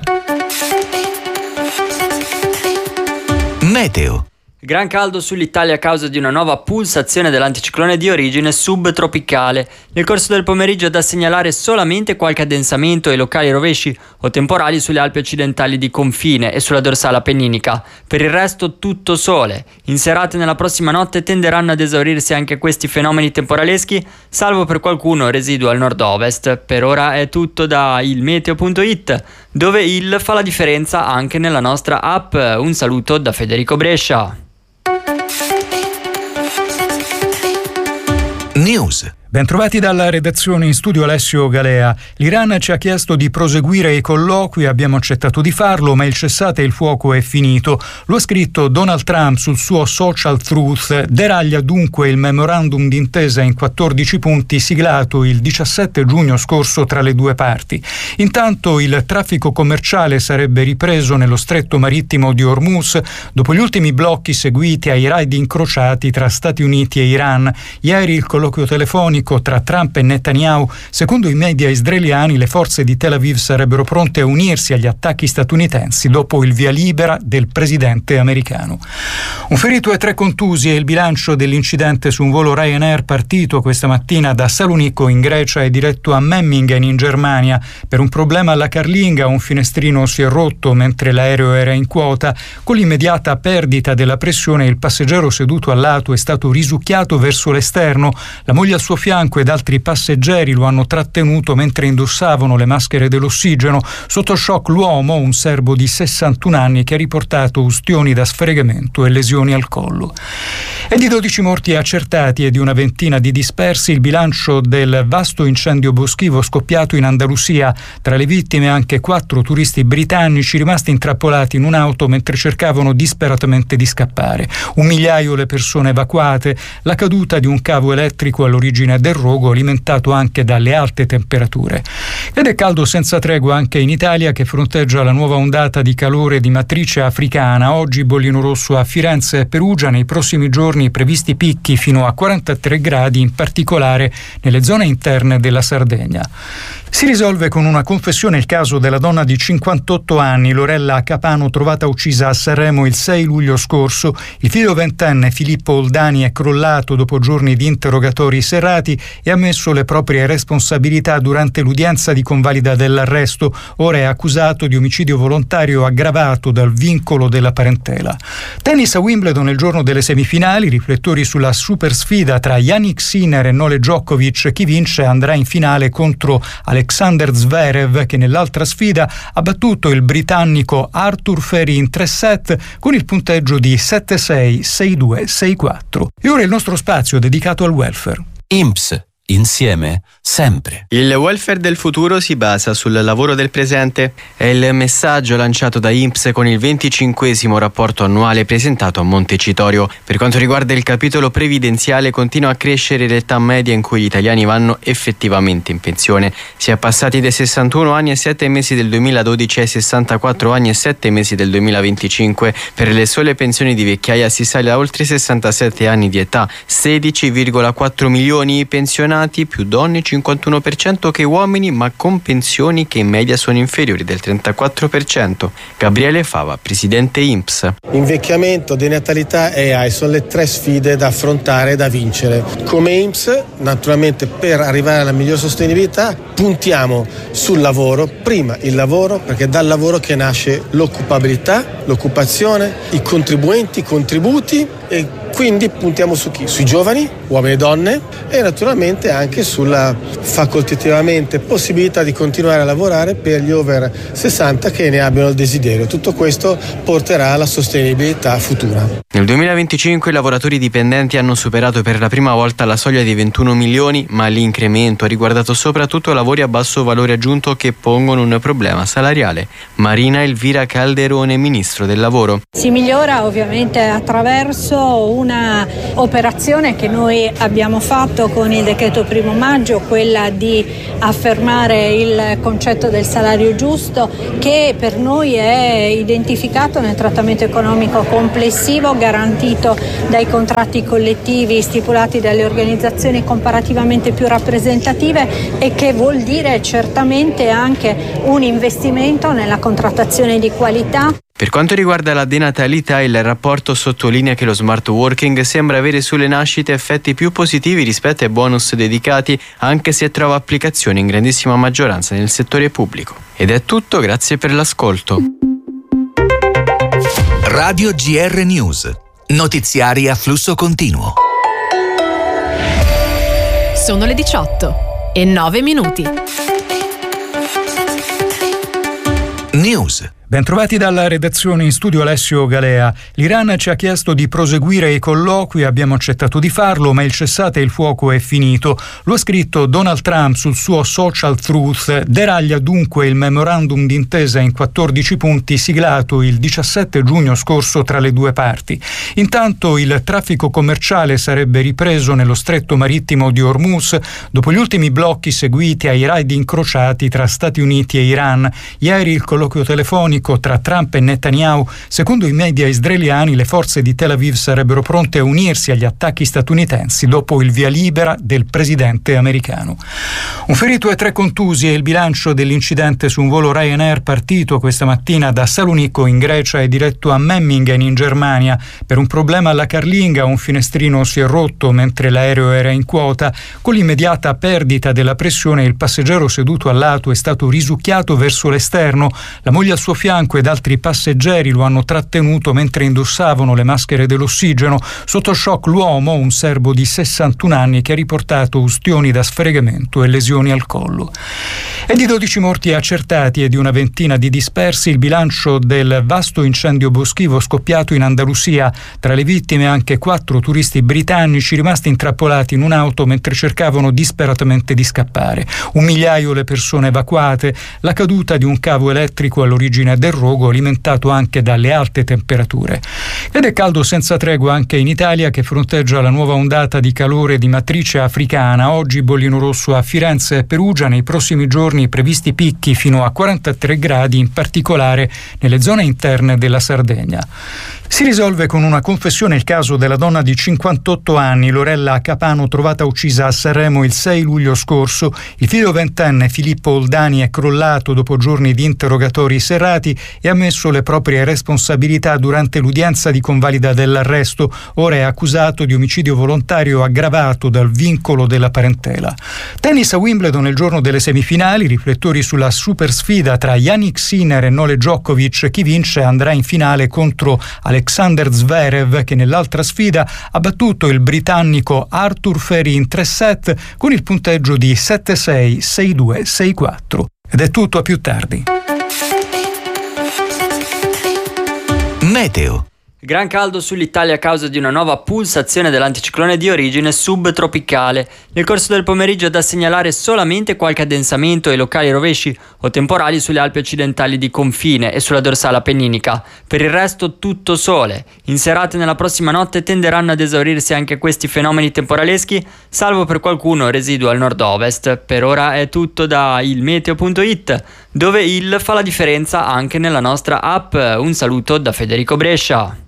Meteo. Gran caldo sull'Italia a causa di una nuova pulsazione dell'anticiclone di origine subtropicale. Nel corso del pomeriggio è da segnalare solamente qualche addensamento e locali rovesci o temporali sulle Alpi occidentali di confine e sulla dorsale appenninica. Per il resto tutto sole. In serate nella prossima notte tenderanno ad esaurirsi anche questi fenomeni temporaleschi, salvo per qualcuno residuo al nord-ovest. Per ora è tutto da ilmeteo.it, dove il fa la differenza anche nella nostra app. Un saluto da Federico Brescia. News. Bentrovati dalla redazione, in studio Alessio Galea. L'Iran ci ha chiesto di proseguire i colloqui, abbiamo accettato di farlo, ma il cessate il fuoco è finito. Lo ha scritto Donald Trump sul suo social Truth. Deraglia dunque il memorandum d'intesa in 14 punti siglato il 17 giugno scorso tra le due parti. Intanto il traffico commerciale sarebbe ripreso nello stretto marittimo di Hormuz dopo gli ultimi blocchi seguiti ai raid incrociati tra Stati Uniti e Iran. Ieri il colloquio telefonico tra Trump e Netanyahu. Secondo i media israeliani, le forze di Tel Aviv sarebbero pronte a unirsi agli attacchi statunitensi dopo il via libera del presidente americano. Un ferito e 3 contusi è il bilancio dell'incidente su un volo Ryanair partito questa mattina da Salonicco in Grecia e diretto a Memmingen in Germania. Per un problema alla carlinga un finestrino si è rotto mentre l'aereo era in quota. Con l'immediata perdita della pressione il passeggero seduto al lato è stato risucchiato verso l'esterno. La moglie al suo fianco ed altri passeggeri lo hanno trattenuto mentre indossavano le maschere dell'ossigeno. Sotto shock l'uomo, un serbo di 61 anni che ha riportato ustioni da sfregamento e lesioni al collo. E di 12 morti accertati e di una ventina di dispersi il bilancio del vasto incendio boschivo scoppiato in Andalusia. Tra le vittime anche 4 turisti britannici rimasti intrappolati in un'auto mentre cercavano disperatamente di scappare. 1 migliaio le persone evacuate. La caduta di un cavo elettrico all'origine del rogo alimentato anche dalle alte temperature. Ed è caldo senza tregua anche in Italia, che fronteggia la nuova ondata di calore di matrice africana. Oggi bollino rosso a Firenze e Perugia, nei prossimi giorni previsti picchi fino a 43 gradi, in particolare nelle zone interne della Sardegna. Si risolve con una confessione il caso della donna di 58 anni, Lorella Capano, trovata uccisa a Sanremo il 6 luglio scorso. Il figlio ventenne Filippo Oldani è crollato dopo giorni di interrogatori serrati e ha ammesso le proprie responsabilità durante l'udienza di convalida dell'arresto. Ora è accusato di omicidio volontario aggravato dal vincolo della parentela. Tennis a Wimbledon il giorno delle semifinali, riflettori sulla super sfida tra Jannik Sinner e Novak Djokovic. Chi vince andrà in finale contro Alexander Zverev, che nell'altra sfida ha battuto il britannico Arthur Ferry in 3 set con il punteggio di 7-6, 6-2, 6-4. E ora il nostro spazio dedicato al welfare. INPS. Insieme, sempre. Il welfare del futuro si basa sul lavoro del presente. È il messaggio lanciato da INPS con il 25° rapporto annuale presentato a Montecitorio. Per quanto riguarda il capitolo previdenziale, continua a crescere l'età media in cui gli italiani vanno effettivamente in pensione. Si è passati dai 61 anni e 7 mesi del 2012 ai 64 anni e 7 mesi del 2025. Per le sole pensioni di vecchiaia si sale a oltre 67 anni di età, 16,4 milioni i pensionati, più donne 51% che uomini, ma con pensioni che in media sono inferiori del 34%. Gabriele Fava, presidente INPS. Invecchiamento, denatalità e AI sono le 3 sfide da affrontare e da vincere. Come INPS, naturalmente, per arrivare alla miglior sostenibilità puntiamo sul lavoro, prima il lavoro, perché dal lavoro che nasce l'occupabilità, l'occupazione, i contribuenti, i contributi, e quindi puntiamo su chi? Sui giovani, uomini e donne, e naturalmente anche sulla facoltativamente possibilità di continuare a lavorare per gli over 60 che ne abbiano il desiderio. Tutto questo porterà alla sostenibilità futura. Nel 2025 i lavoratori dipendenti hanno superato per la prima volta la soglia di 21 milioni, ma l'incremento ha riguardato soprattutto lavori a basso valore aggiunto che pongono un problema salariale. Marina Elvira Calderone, ministro del lavoro. Si migliora ovviamente attraverso una operazione che noi abbiamo fatto con il decreto 1° maggio, quella di affermare il concetto del salario giusto, che per noi è identificato nel trattamento economico complessivo garantito dai contratti collettivi stipulati dalle organizzazioni comparativamente più rappresentative, e che vuol dire certamente anche un investimento nella contrattazione di qualità. Per quanto riguarda la denatalità, il rapporto sottolinea che lo smart working sembra avere sulle nascite effetti più positivi rispetto ai bonus dedicati, anche se trova applicazione in grandissima maggioranza nel settore pubblico. Ed è tutto, grazie per l'ascolto. Radio GR News. Notiziari a flusso continuo. Sono le 18:09. News. Bentrovati dalla redazione, in studio Alessio Galea. L'Iran ci ha chiesto di proseguire i colloqui, abbiamo accettato di farlo, ma il cessate il fuoco è finito. Lo ha scritto Donald Trump sul suo social Truth. Deraglia dunque il memorandum d'intesa in 14 punti siglato il 17 giugno scorso tra le due parti. Intanto il traffico commerciale sarebbe ripreso nello stretto marittimo di Hormuz dopo gli ultimi blocchi seguiti ai raid incrociati tra Stati Uniti e Iran. Ieri il colloquio telefonico tra Trump e Netanyahu, secondo i media israeliani le forze di Tel Aviv sarebbero pronte a unirsi agli attacchi statunitensi dopo il via libera del presidente americano. Un ferito e 3 contusi è il bilancio dell'incidente su un volo Ryanair partito questa mattina da Salonicco in Grecia e diretto a Memmingen in Germania. Per un problema alla carlinga un finestrino si è rotto mentre l'aereo era in quota. Con l'immediata perdita della pressione il passeggero seduto al lato è stato risucchiato verso l'esterno. La moglie al suo fianco ed altri passeggeri lo hanno trattenuto mentre indossavano le maschere dell'ossigeno. Sotto shock l'uomo, un serbo di 61 anni che ha riportato ustioni da sfregamento e lesioni al collo. È di 12 morti accertati e di una ventina di dispersi il bilancio del vasto incendio boschivo scoppiato in Andalusia. Tra le vittime anche 4 turisti britannici rimasti intrappolati in un'auto mentre cercavano disperatamente di scappare. 1 migliaio le persone evacuate. La caduta di un cavo elettrico all'origine del rogo, alimentato anche dalle alte temperature. Ed è caldo senza tregua anche in Italia, che fronteggia la nuova ondata di calore di matrice africana. Oggi bollino rosso a Firenze e Perugia, nei prossimi giorni previsti picchi fino a 43 gradi, in particolare nelle zone interne della Sardegna. Si risolve con una confessione il caso della donna di 58 anni, Lorella Capano, trovata uccisa a Sanremo il 6 luglio scorso. Il figlio ventenne Filippo Oldani è crollato dopo giorni di interrogatori serrati e ha ammesso le proprie responsabilità durante l'udienza di convalida dell'arresto. Ora è accusato di omicidio volontario aggravato dal vincolo della parentela. Tennis a Wimbledon il giorno delle semifinali, riflettori sulla super sfida tra Yannick Sinner e Novak Djokovic. Chi vince andrà in finale contro Alexander Zverev, che nell'altra sfida ha battuto il britannico Arthur Ferry in 3 set con il punteggio di 7-6, 6-2, 6-4. Ed è tutto, a più tardi. Meteo. Gran caldo sull'Italia a causa di una nuova pulsazione dell'anticiclone di origine subtropicale. Nel corso del pomeriggio è da segnalare solamente qualche addensamento e locali rovesci o temporali sulle Alpi occidentali di confine e sulla dorsale appenninica. Per il resto tutto sole. In serate nella prossima notte tenderanno ad esaurirsi anche questi fenomeni temporaleschi, salvo per qualcuno residuo al nord-ovest. Per ora è tutto da ilmeteo.it, dove il fa la differenza anche nella nostra app. Un saluto da Federico Brescia.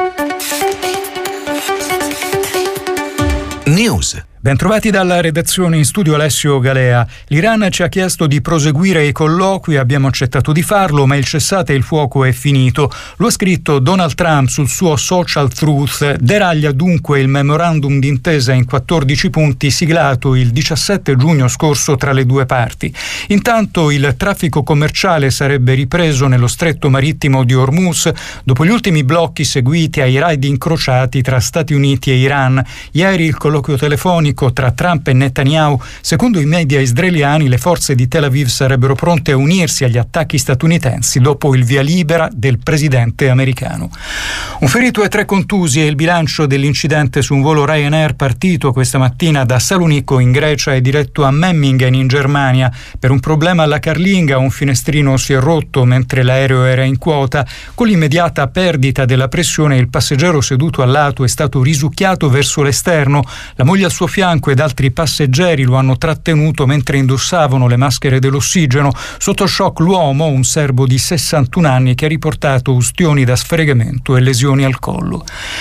News. Bentrovati dalla redazione, in studio Alessio Galea. L'Iran ci ha chiesto di proseguire i colloqui, abbiamo accettato di farlo, ma il cessate il fuoco è finito. Lo ha scritto Donald Trump sul suo social Truth. Deraglia dunque il memorandum d'intesa in 14 punti siglato il 17 giugno scorso tra le due parti. Intanto il traffico commerciale sarebbe ripreso nello stretto marittimo di Hormuz dopo gli ultimi blocchi seguiti ai raid incrociati tra Stati Uniti e Iran. Ieri il colloquio telefonico tra Trump e Netanyahu, secondo i media israeliani le forze di Tel Aviv sarebbero pronte a unirsi agli attacchi statunitensi dopo il via libera del presidente americano. Un ferito e 3 contusi è il bilancio dell'incidente su un volo Ryanair partito questa mattina da Salonicco in Grecia e diretto a Memmingen in Germania. Per un problema alla carlinga un finestrino si è rotto mentre l'aereo era in quota. Con l'immediata perdita della pressione il passeggero seduto al lato è stato risucchiato verso l'esterno. La moglie al suo fianco ed altri passeggeri lo hanno trattenuto mentre indossavano le maschere dell'ossigeno. Sotto shock l'uomo, un serbo di 61 anni che ha riportato ustioni da sfregamento e lesioni al collo.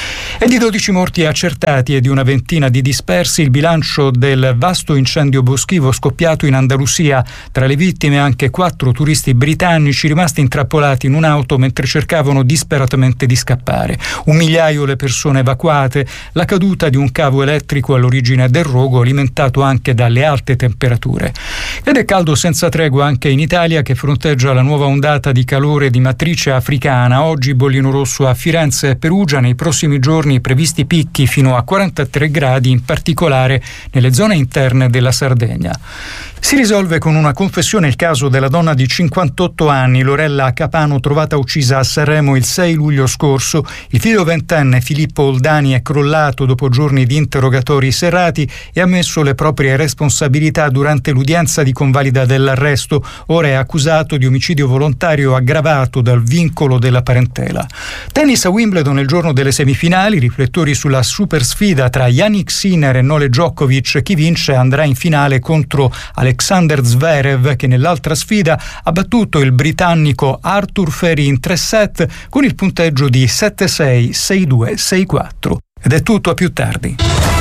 E di 12 morti accertati e di una ventina di dispersi il bilancio del vasto incendio boschivo scoppiato in Andalusia. Tra le vittime anche 4 turisti britannici rimasti intrappolati in un'auto mentre cercavano disperatamente di scappare. 1 migliaio le persone evacuate. La caduta di un cavo elettrico all'origine del rogo alimentato anche dalle alte temperature. Ed è caldo senza tregua anche in Italia, che fronteggia la nuova ondata di calore di matrice africana. Oggi bollino rosso a Firenze e Perugia, nei prossimi giorni previsti picchi fino a 43 gradi, in particolare nelle zone interne della Sardegna. Si risolve con una confessione il caso della donna di 58 anni, Lorella Capano, trovata uccisa a Sanremo il 6 luglio scorso. Il figlio ventenne Filippo Oldani è crollato dopo giorni di interrogatori serrati e ha ammesso le proprie responsabilità durante l'udienza di convalida dell'arresto. Ora è accusato di omicidio volontario aggravato dal vincolo della parentela. Tennis a Wimbledon il giorno delle semifinali, riflettori sulla super sfida tra Jannik Sinner e Novak Djokovic. Chi vince andrà in finale contro Alexander Zverev, che nell'altra sfida ha battuto il britannico Arthur Ferry in 3 set con il punteggio di 7-6, 6-2, 6-4. Ed è tutto, a più tardi.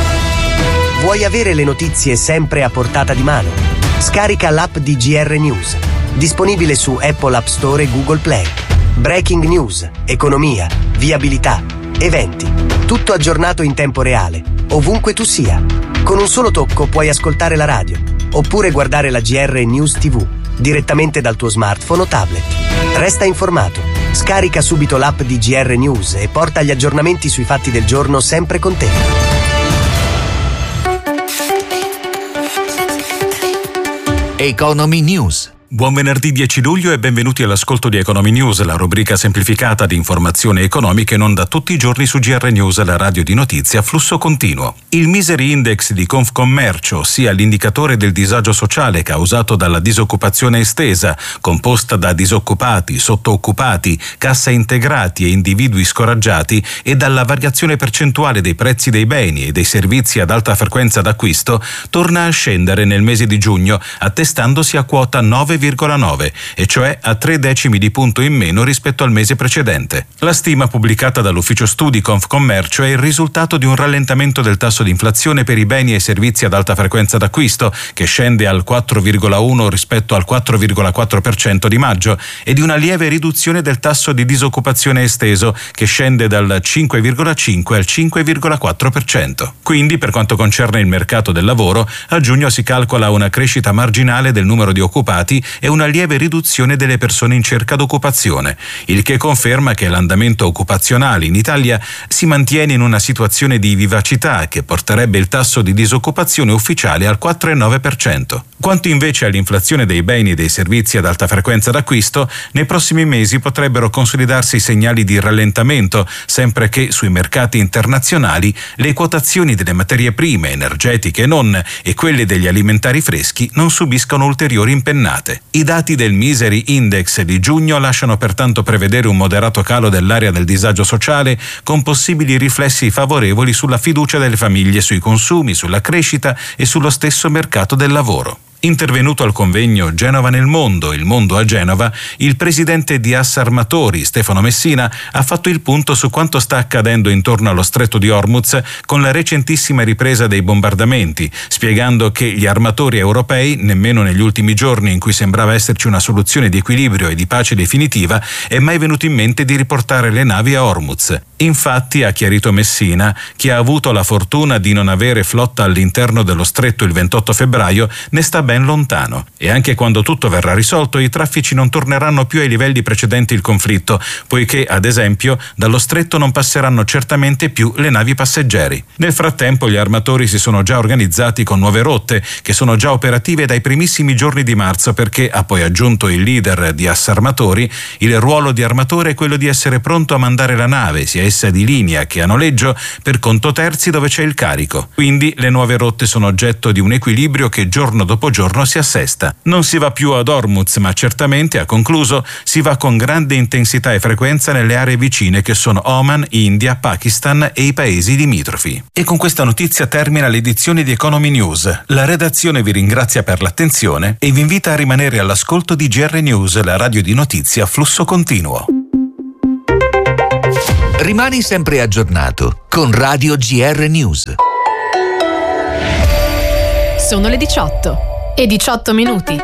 Vuoi avere le notizie sempre a portata di mano? Scarica l'app di GR News, disponibile su Apple App Store e Google Play. Breaking news, economia, viabilità, eventi, tutto aggiornato in tempo reale, ovunque tu sia. Con un solo tocco puoi ascoltare la radio, oppure guardare la GR News TV, direttamente dal tuo smartphone o tablet. Resta informato, scarica subito l'app di GR News e porta gli aggiornamenti sui fatti del giorno sempre con te. Economy News. Buon venerdì 10 luglio e benvenuti all'ascolto di Economy News, la rubrica semplificata di informazioni economiche non da tutti i giorni su GR News, la radio di notizie a flusso continuo. Il Misery Index di Confcommercio, ossia l'indicatore del disagio sociale causato dalla disoccupazione estesa, composta da disoccupati, sottooccupati, cassa integrati e individui scoraggiati, e dalla variazione percentuale dei prezzi dei beni e dei servizi ad alta frequenza d'acquisto, torna a scendere nel mese di giugno, attestandosi a quota 9,9, e cioè a 3 decimi di punto in meno rispetto al mese precedente. La stima pubblicata dall'ufficio studi Confcommercio è il risultato di un rallentamento del tasso di inflazione per i beni e servizi ad alta frequenza d'acquisto, che scende al 4,1 rispetto al 4,4% di maggio, e di una lieve riduzione del tasso di disoccupazione esteso, che scende dal 5,5 al 5,4%. Quindi, per quanto concerne il mercato del lavoro, a giugno si calcola una crescita marginale del numero di occupati e una lieve riduzione delle persone in cerca d'occupazione, il che conferma che l'andamento occupazionale in Italia si mantiene in una situazione di vivacità che porterebbe il tasso di disoccupazione ufficiale al 4,9%. Quanto invece all'inflazione dei beni e dei servizi ad alta frequenza d'acquisto, nei prossimi mesi potrebbero consolidarsi segnali di rallentamento, sempre che sui mercati internazionali le quotazioni delle materie prime, energetiche e non, e quelle degli alimentari freschi non subiscono ulteriori impennate. I dati del Misery Index di giugno lasciano pertanto prevedere un moderato calo dell'area del disagio sociale, con possibili riflessi favorevoli sulla fiducia delle famiglie, sui consumi, sulla crescita e sullo stesso mercato del lavoro. Intervenuto al convegno Genova nel mondo, il mondo a Genova, il presidente di Assarmatori, Stefano Messina, ha fatto il punto su quanto sta accadendo intorno allo stretto di Hormuz con la recentissima ripresa dei bombardamenti, spiegando che gli armatori europei, nemmeno negli ultimi giorni in cui sembrava esserci una soluzione di equilibrio e di pace definitiva, è mai venuto in mente di riportare le navi a Hormuz. Infatti, ha chiarito Messina, chi ha avuto la fortuna di non avere flotta all'interno dello stretto il 28 febbraio ne sta ben lontano, e anche quando tutto verrà risolto i traffici non torneranno più ai livelli precedenti il conflitto, poiché ad esempio dallo stretto non passeranno certamente più le navi passeggeri. Nel frattempo gli armatori si sono già organizzati con nuove rotte che sono già operative dai primissimi giorni di marzo, perché, ha poi aggiunto il leader di Assarmatori, il ruolo di armatore è quello di essere pronto a mandare la nave, sia essa di linea che a noleggio, per conto terzi dove c'è il carico. Quindi le nuove rotte sono oggetto di un equilibrio che giorno dopo giorno si assesta. Non si va più ad Hormuz, ma certamente, ha concluso, si va con grande intensità e frequenza nelle aree vicine che sono Oman, India, Pakistan e i paesi limitrofi. E con questa notizia termina l'edizione di Economy News. La redazione vi ringrazia per l'attenzione e vi invita a rimanere all'ascolto di GR News, la radio di notizie a flusso continuo. Rimani sempre aggiornato con Radio GR News. Sono le 18 e 18 minuti.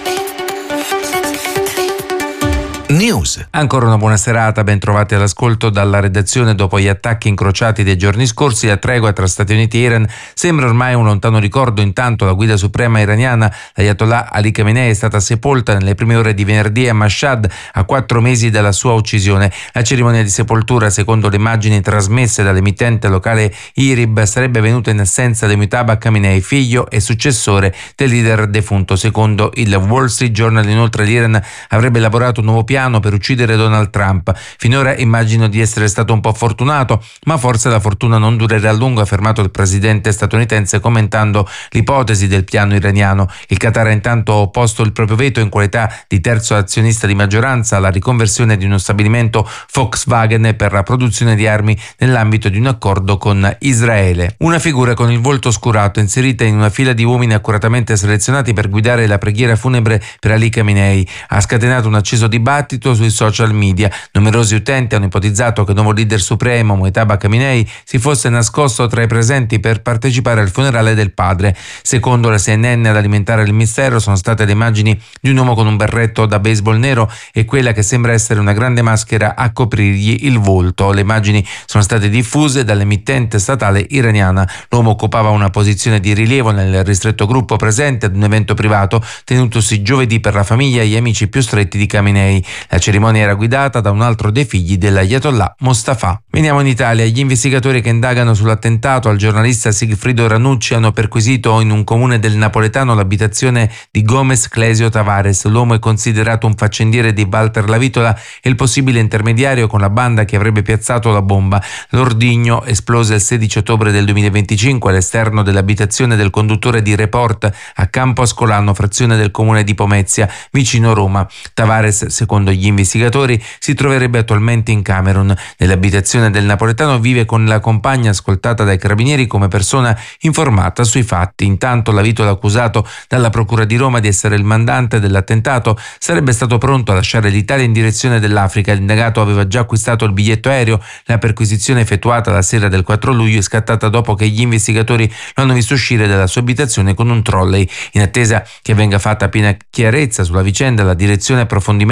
News. Ancora una buona serata, ben trovati all'ascolto dalla redazione. Dopo gli attacchi incrociati dei giorni scorsi, la tregua tra Stati Uniti e Iran sembra ormai un lontano ricordo. Intanto la guida suprema iraniana, l'Ayatollah Ali Khamenei, è stata sepolta nelle prime ore di venerdì a Mashhad, a 4 mesi dalla sua uccisione. La cerimonia di sepoltura, secondo le immagini trasmesse dall'emittente locale IRIB, sarebbe avvenuta in assenza di Mujtaba Khamenei, figlio e successore del leader defunto. Secondo il Wall Street Journal, inoltre, l'Iran avrebbe elaborato un nuovo piano per uccidere Donald Trump. Finora immagino di essere stato un po' fortunato, ma forse la fortuna non durerà a lungo, ha affermato il presidente statunitense commentando l'ipotesi del piano iraniano. Il Qatar ha intanto opposto il proprio veto in qualità di terzo azionista di maggioranza alla riconversione di uno stabilimento Volkswagen per la produzione di armi nell'ambito di un accordo con Israele. Una figura con il volto oscurato inserita in una fila di uomini accuratamente selezionati per guidare la preghiera funebre per Ali Khamenei ha scatenato un acceso dibattito sui social media. Numerosi utenti hanno ipotizzato che il nuovo leader supremo, Mujtaba Khamenei, si fosse nascosto tra i presenti per partecipare al funerale del padre. Secondo la CNN, ad alimentare il mistero sono state le immagini di un uomo con un berretto da baseball nero e quella che sembra essere una grande maschera a coprirgli il volto. Le immagini sono state diffuse dall'emittente statale iraniana. L'uomo occupava una posizione di rilievo nel ristretto gruppo presente ad un evento privato tenutosi giovedì per la famiglia e gli amici più stretti di Khamenei. La cerimonia era guidata da un altro dei figli dell'Ayatollah, Mostafa. Veniamo in Italia. Gli investigatori che indagano sull'attentato al giornalista Sigfrido Ranucci hanno perquisito in un comune del napoletano l'abitazione di Gomez Clesio Tavares. L'uomo è considerato un faccendiere di Walter Lavitola e il possibile intermediario con la banda che avrebbe piazzato la bomba. L'ordigno esplose il 16 ottobre del 2025 all'esterno dell'abitazione del conduttore di Report a Campo Ascolano, frazione del comune di Pomezia, vicino Roma. Tavares, secondo gli investigatori, si troverebbe attualmente in Camerun. Nell'abitazione del napoletano vive con la compagna, ascoltata dai carabinieri come persona informata sui fatti. Intanto Lavitola, accusato dalla procura di Roma di essere il mandante dell'attentato, sarebbe stato pronto a lasciare l'Italia in direzione dell'Africa. L'indagato aveva già acquistato il biglietto aereo. La perquisizione effettuata la sera del 4 luglio è scattata dopo che gli investigatori lo hanno visto uscire dalla sua abitazione con un trolley. In attesa che venga fatta piena chiarezza sulla vicenda, la direzione approfondimento della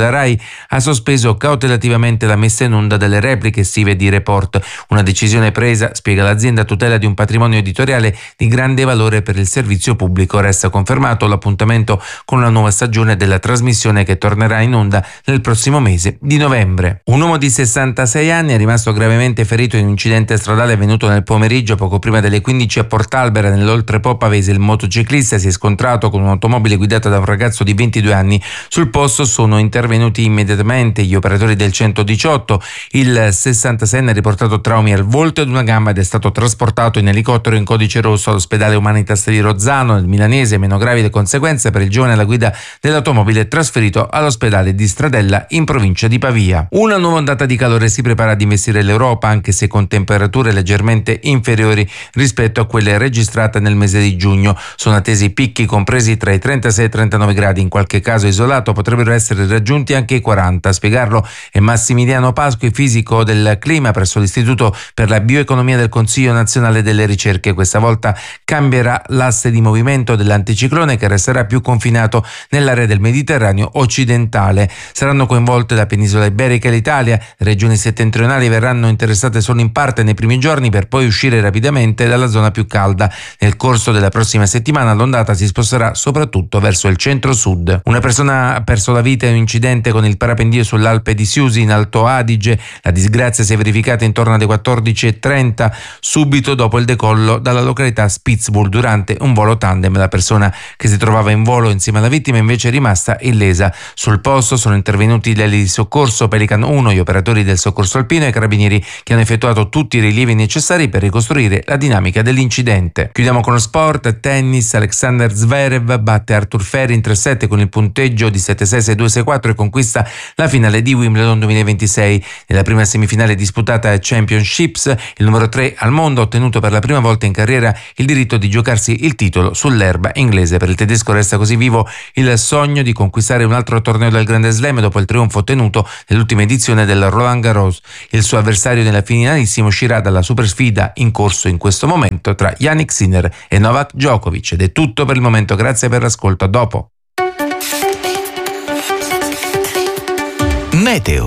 RAI ha sospeso cautelativamente la messa in onda delle repliche estive di Report, una decisione presa, spiega l'azienda, a tutela di un patrimonio editoriale di grande valore per il servizio pubblico. Resta confermato l'appuntamento con una nuova stagione della trasmissione che tornerà in onda nel prossimo mese di novembre. Un uomo di 66 anni è rimasto gravemente ferito in un incidente stradale avvenuto nel pomeriggio poco prima delle 15 a Portalbera, nell'Oltrepo Pavese. Il motociclista si è scontrato con un'automobile guidata da un ragazzo di 22 anni. Sul posto sono intervenuti immediatamente gli operatori del 118. Il 66enne ha riportato traumi al volto ed una gamba ed è stato trasportato in elicottero in codice rosso all'ospedale Humanitas di Rozzano. Nel milanese, meno gravi le conseguenze per il giovane alla guida dell'automobile trasferito all'ospedale di Stradella in provincia di Pavia. Una nuova ondata di calore si prepara ad investire l'Europa, anche se con temperature leggermente inferiori rispetto a quelle registrate nel mese di giugno. Sono attesi picchi compresi tra i 36 e i 39 gradi, in qualche caso isolato potrebbero essere raggiunti anche i 40. A spiegarlo è Massimiliano Pasqui, fisico del clima presso l'Istituto per la Bioeconomia del Consiglio Nazionale delle Ricerche. Questa volta cambierà l'asse di movimento dell'anticiclone, che resterà più confinato nell'area del Mediterraneo occidentale. Saranno coinvolte la penisola iberica e l'Italia. Le regioni settentrionali verranno interessate solo in parte nei primi giorni, per poi uscire rapidamente dalla zona più calda. Nel corso della prossima settimana l'ondata si sposterà soprattutto verso il centro-sud. Una persona ha perso la vita in un incidente con il parapendio sull'Alpe di Siusi in Alto Adige. La disgrazia si è verificata intorno alle 14:30, subito dopo il decollo dalla località Spitzburg durante un volo tandem. La persona che si trovava in volo insieme alla vittima invece è rimasta illesa. Sul posto sono intervenuti gli ali di soccorso Pelican 1, gli operatori del soccorso alpino e i carabinieri, che hanno effettuato tutti i rilievi necessari per ricostruire la dinamica dell'incidente. Chiudiamo con lo sport. Tennis. Alexander Zverev batte Arthur Ferri in 3-7 con il punteggio di 7-6, 6-2, 6-4 e conquista la finale di Wimbledon 2026. Nella prima semifinale disputata a Championships, il numero 3 al mondo ha ottenuto per la prima volta in carriera il diritto di giocarsi il titolo sull'erba inglese. Per il tedesco resta così vivo il sogno di conquistare un altro torneo del Grande Slam dopo il trionfo ottenuto nell'ultima edizione del Roland Garros. Il suo avversario nella finalissima uscirà dalla supersfida in corso in questo momento tra Jannik Sinner e Novak Djokovic. Ed è tutto per il momento, grazie per l'ascolto, a dopo. Meteo.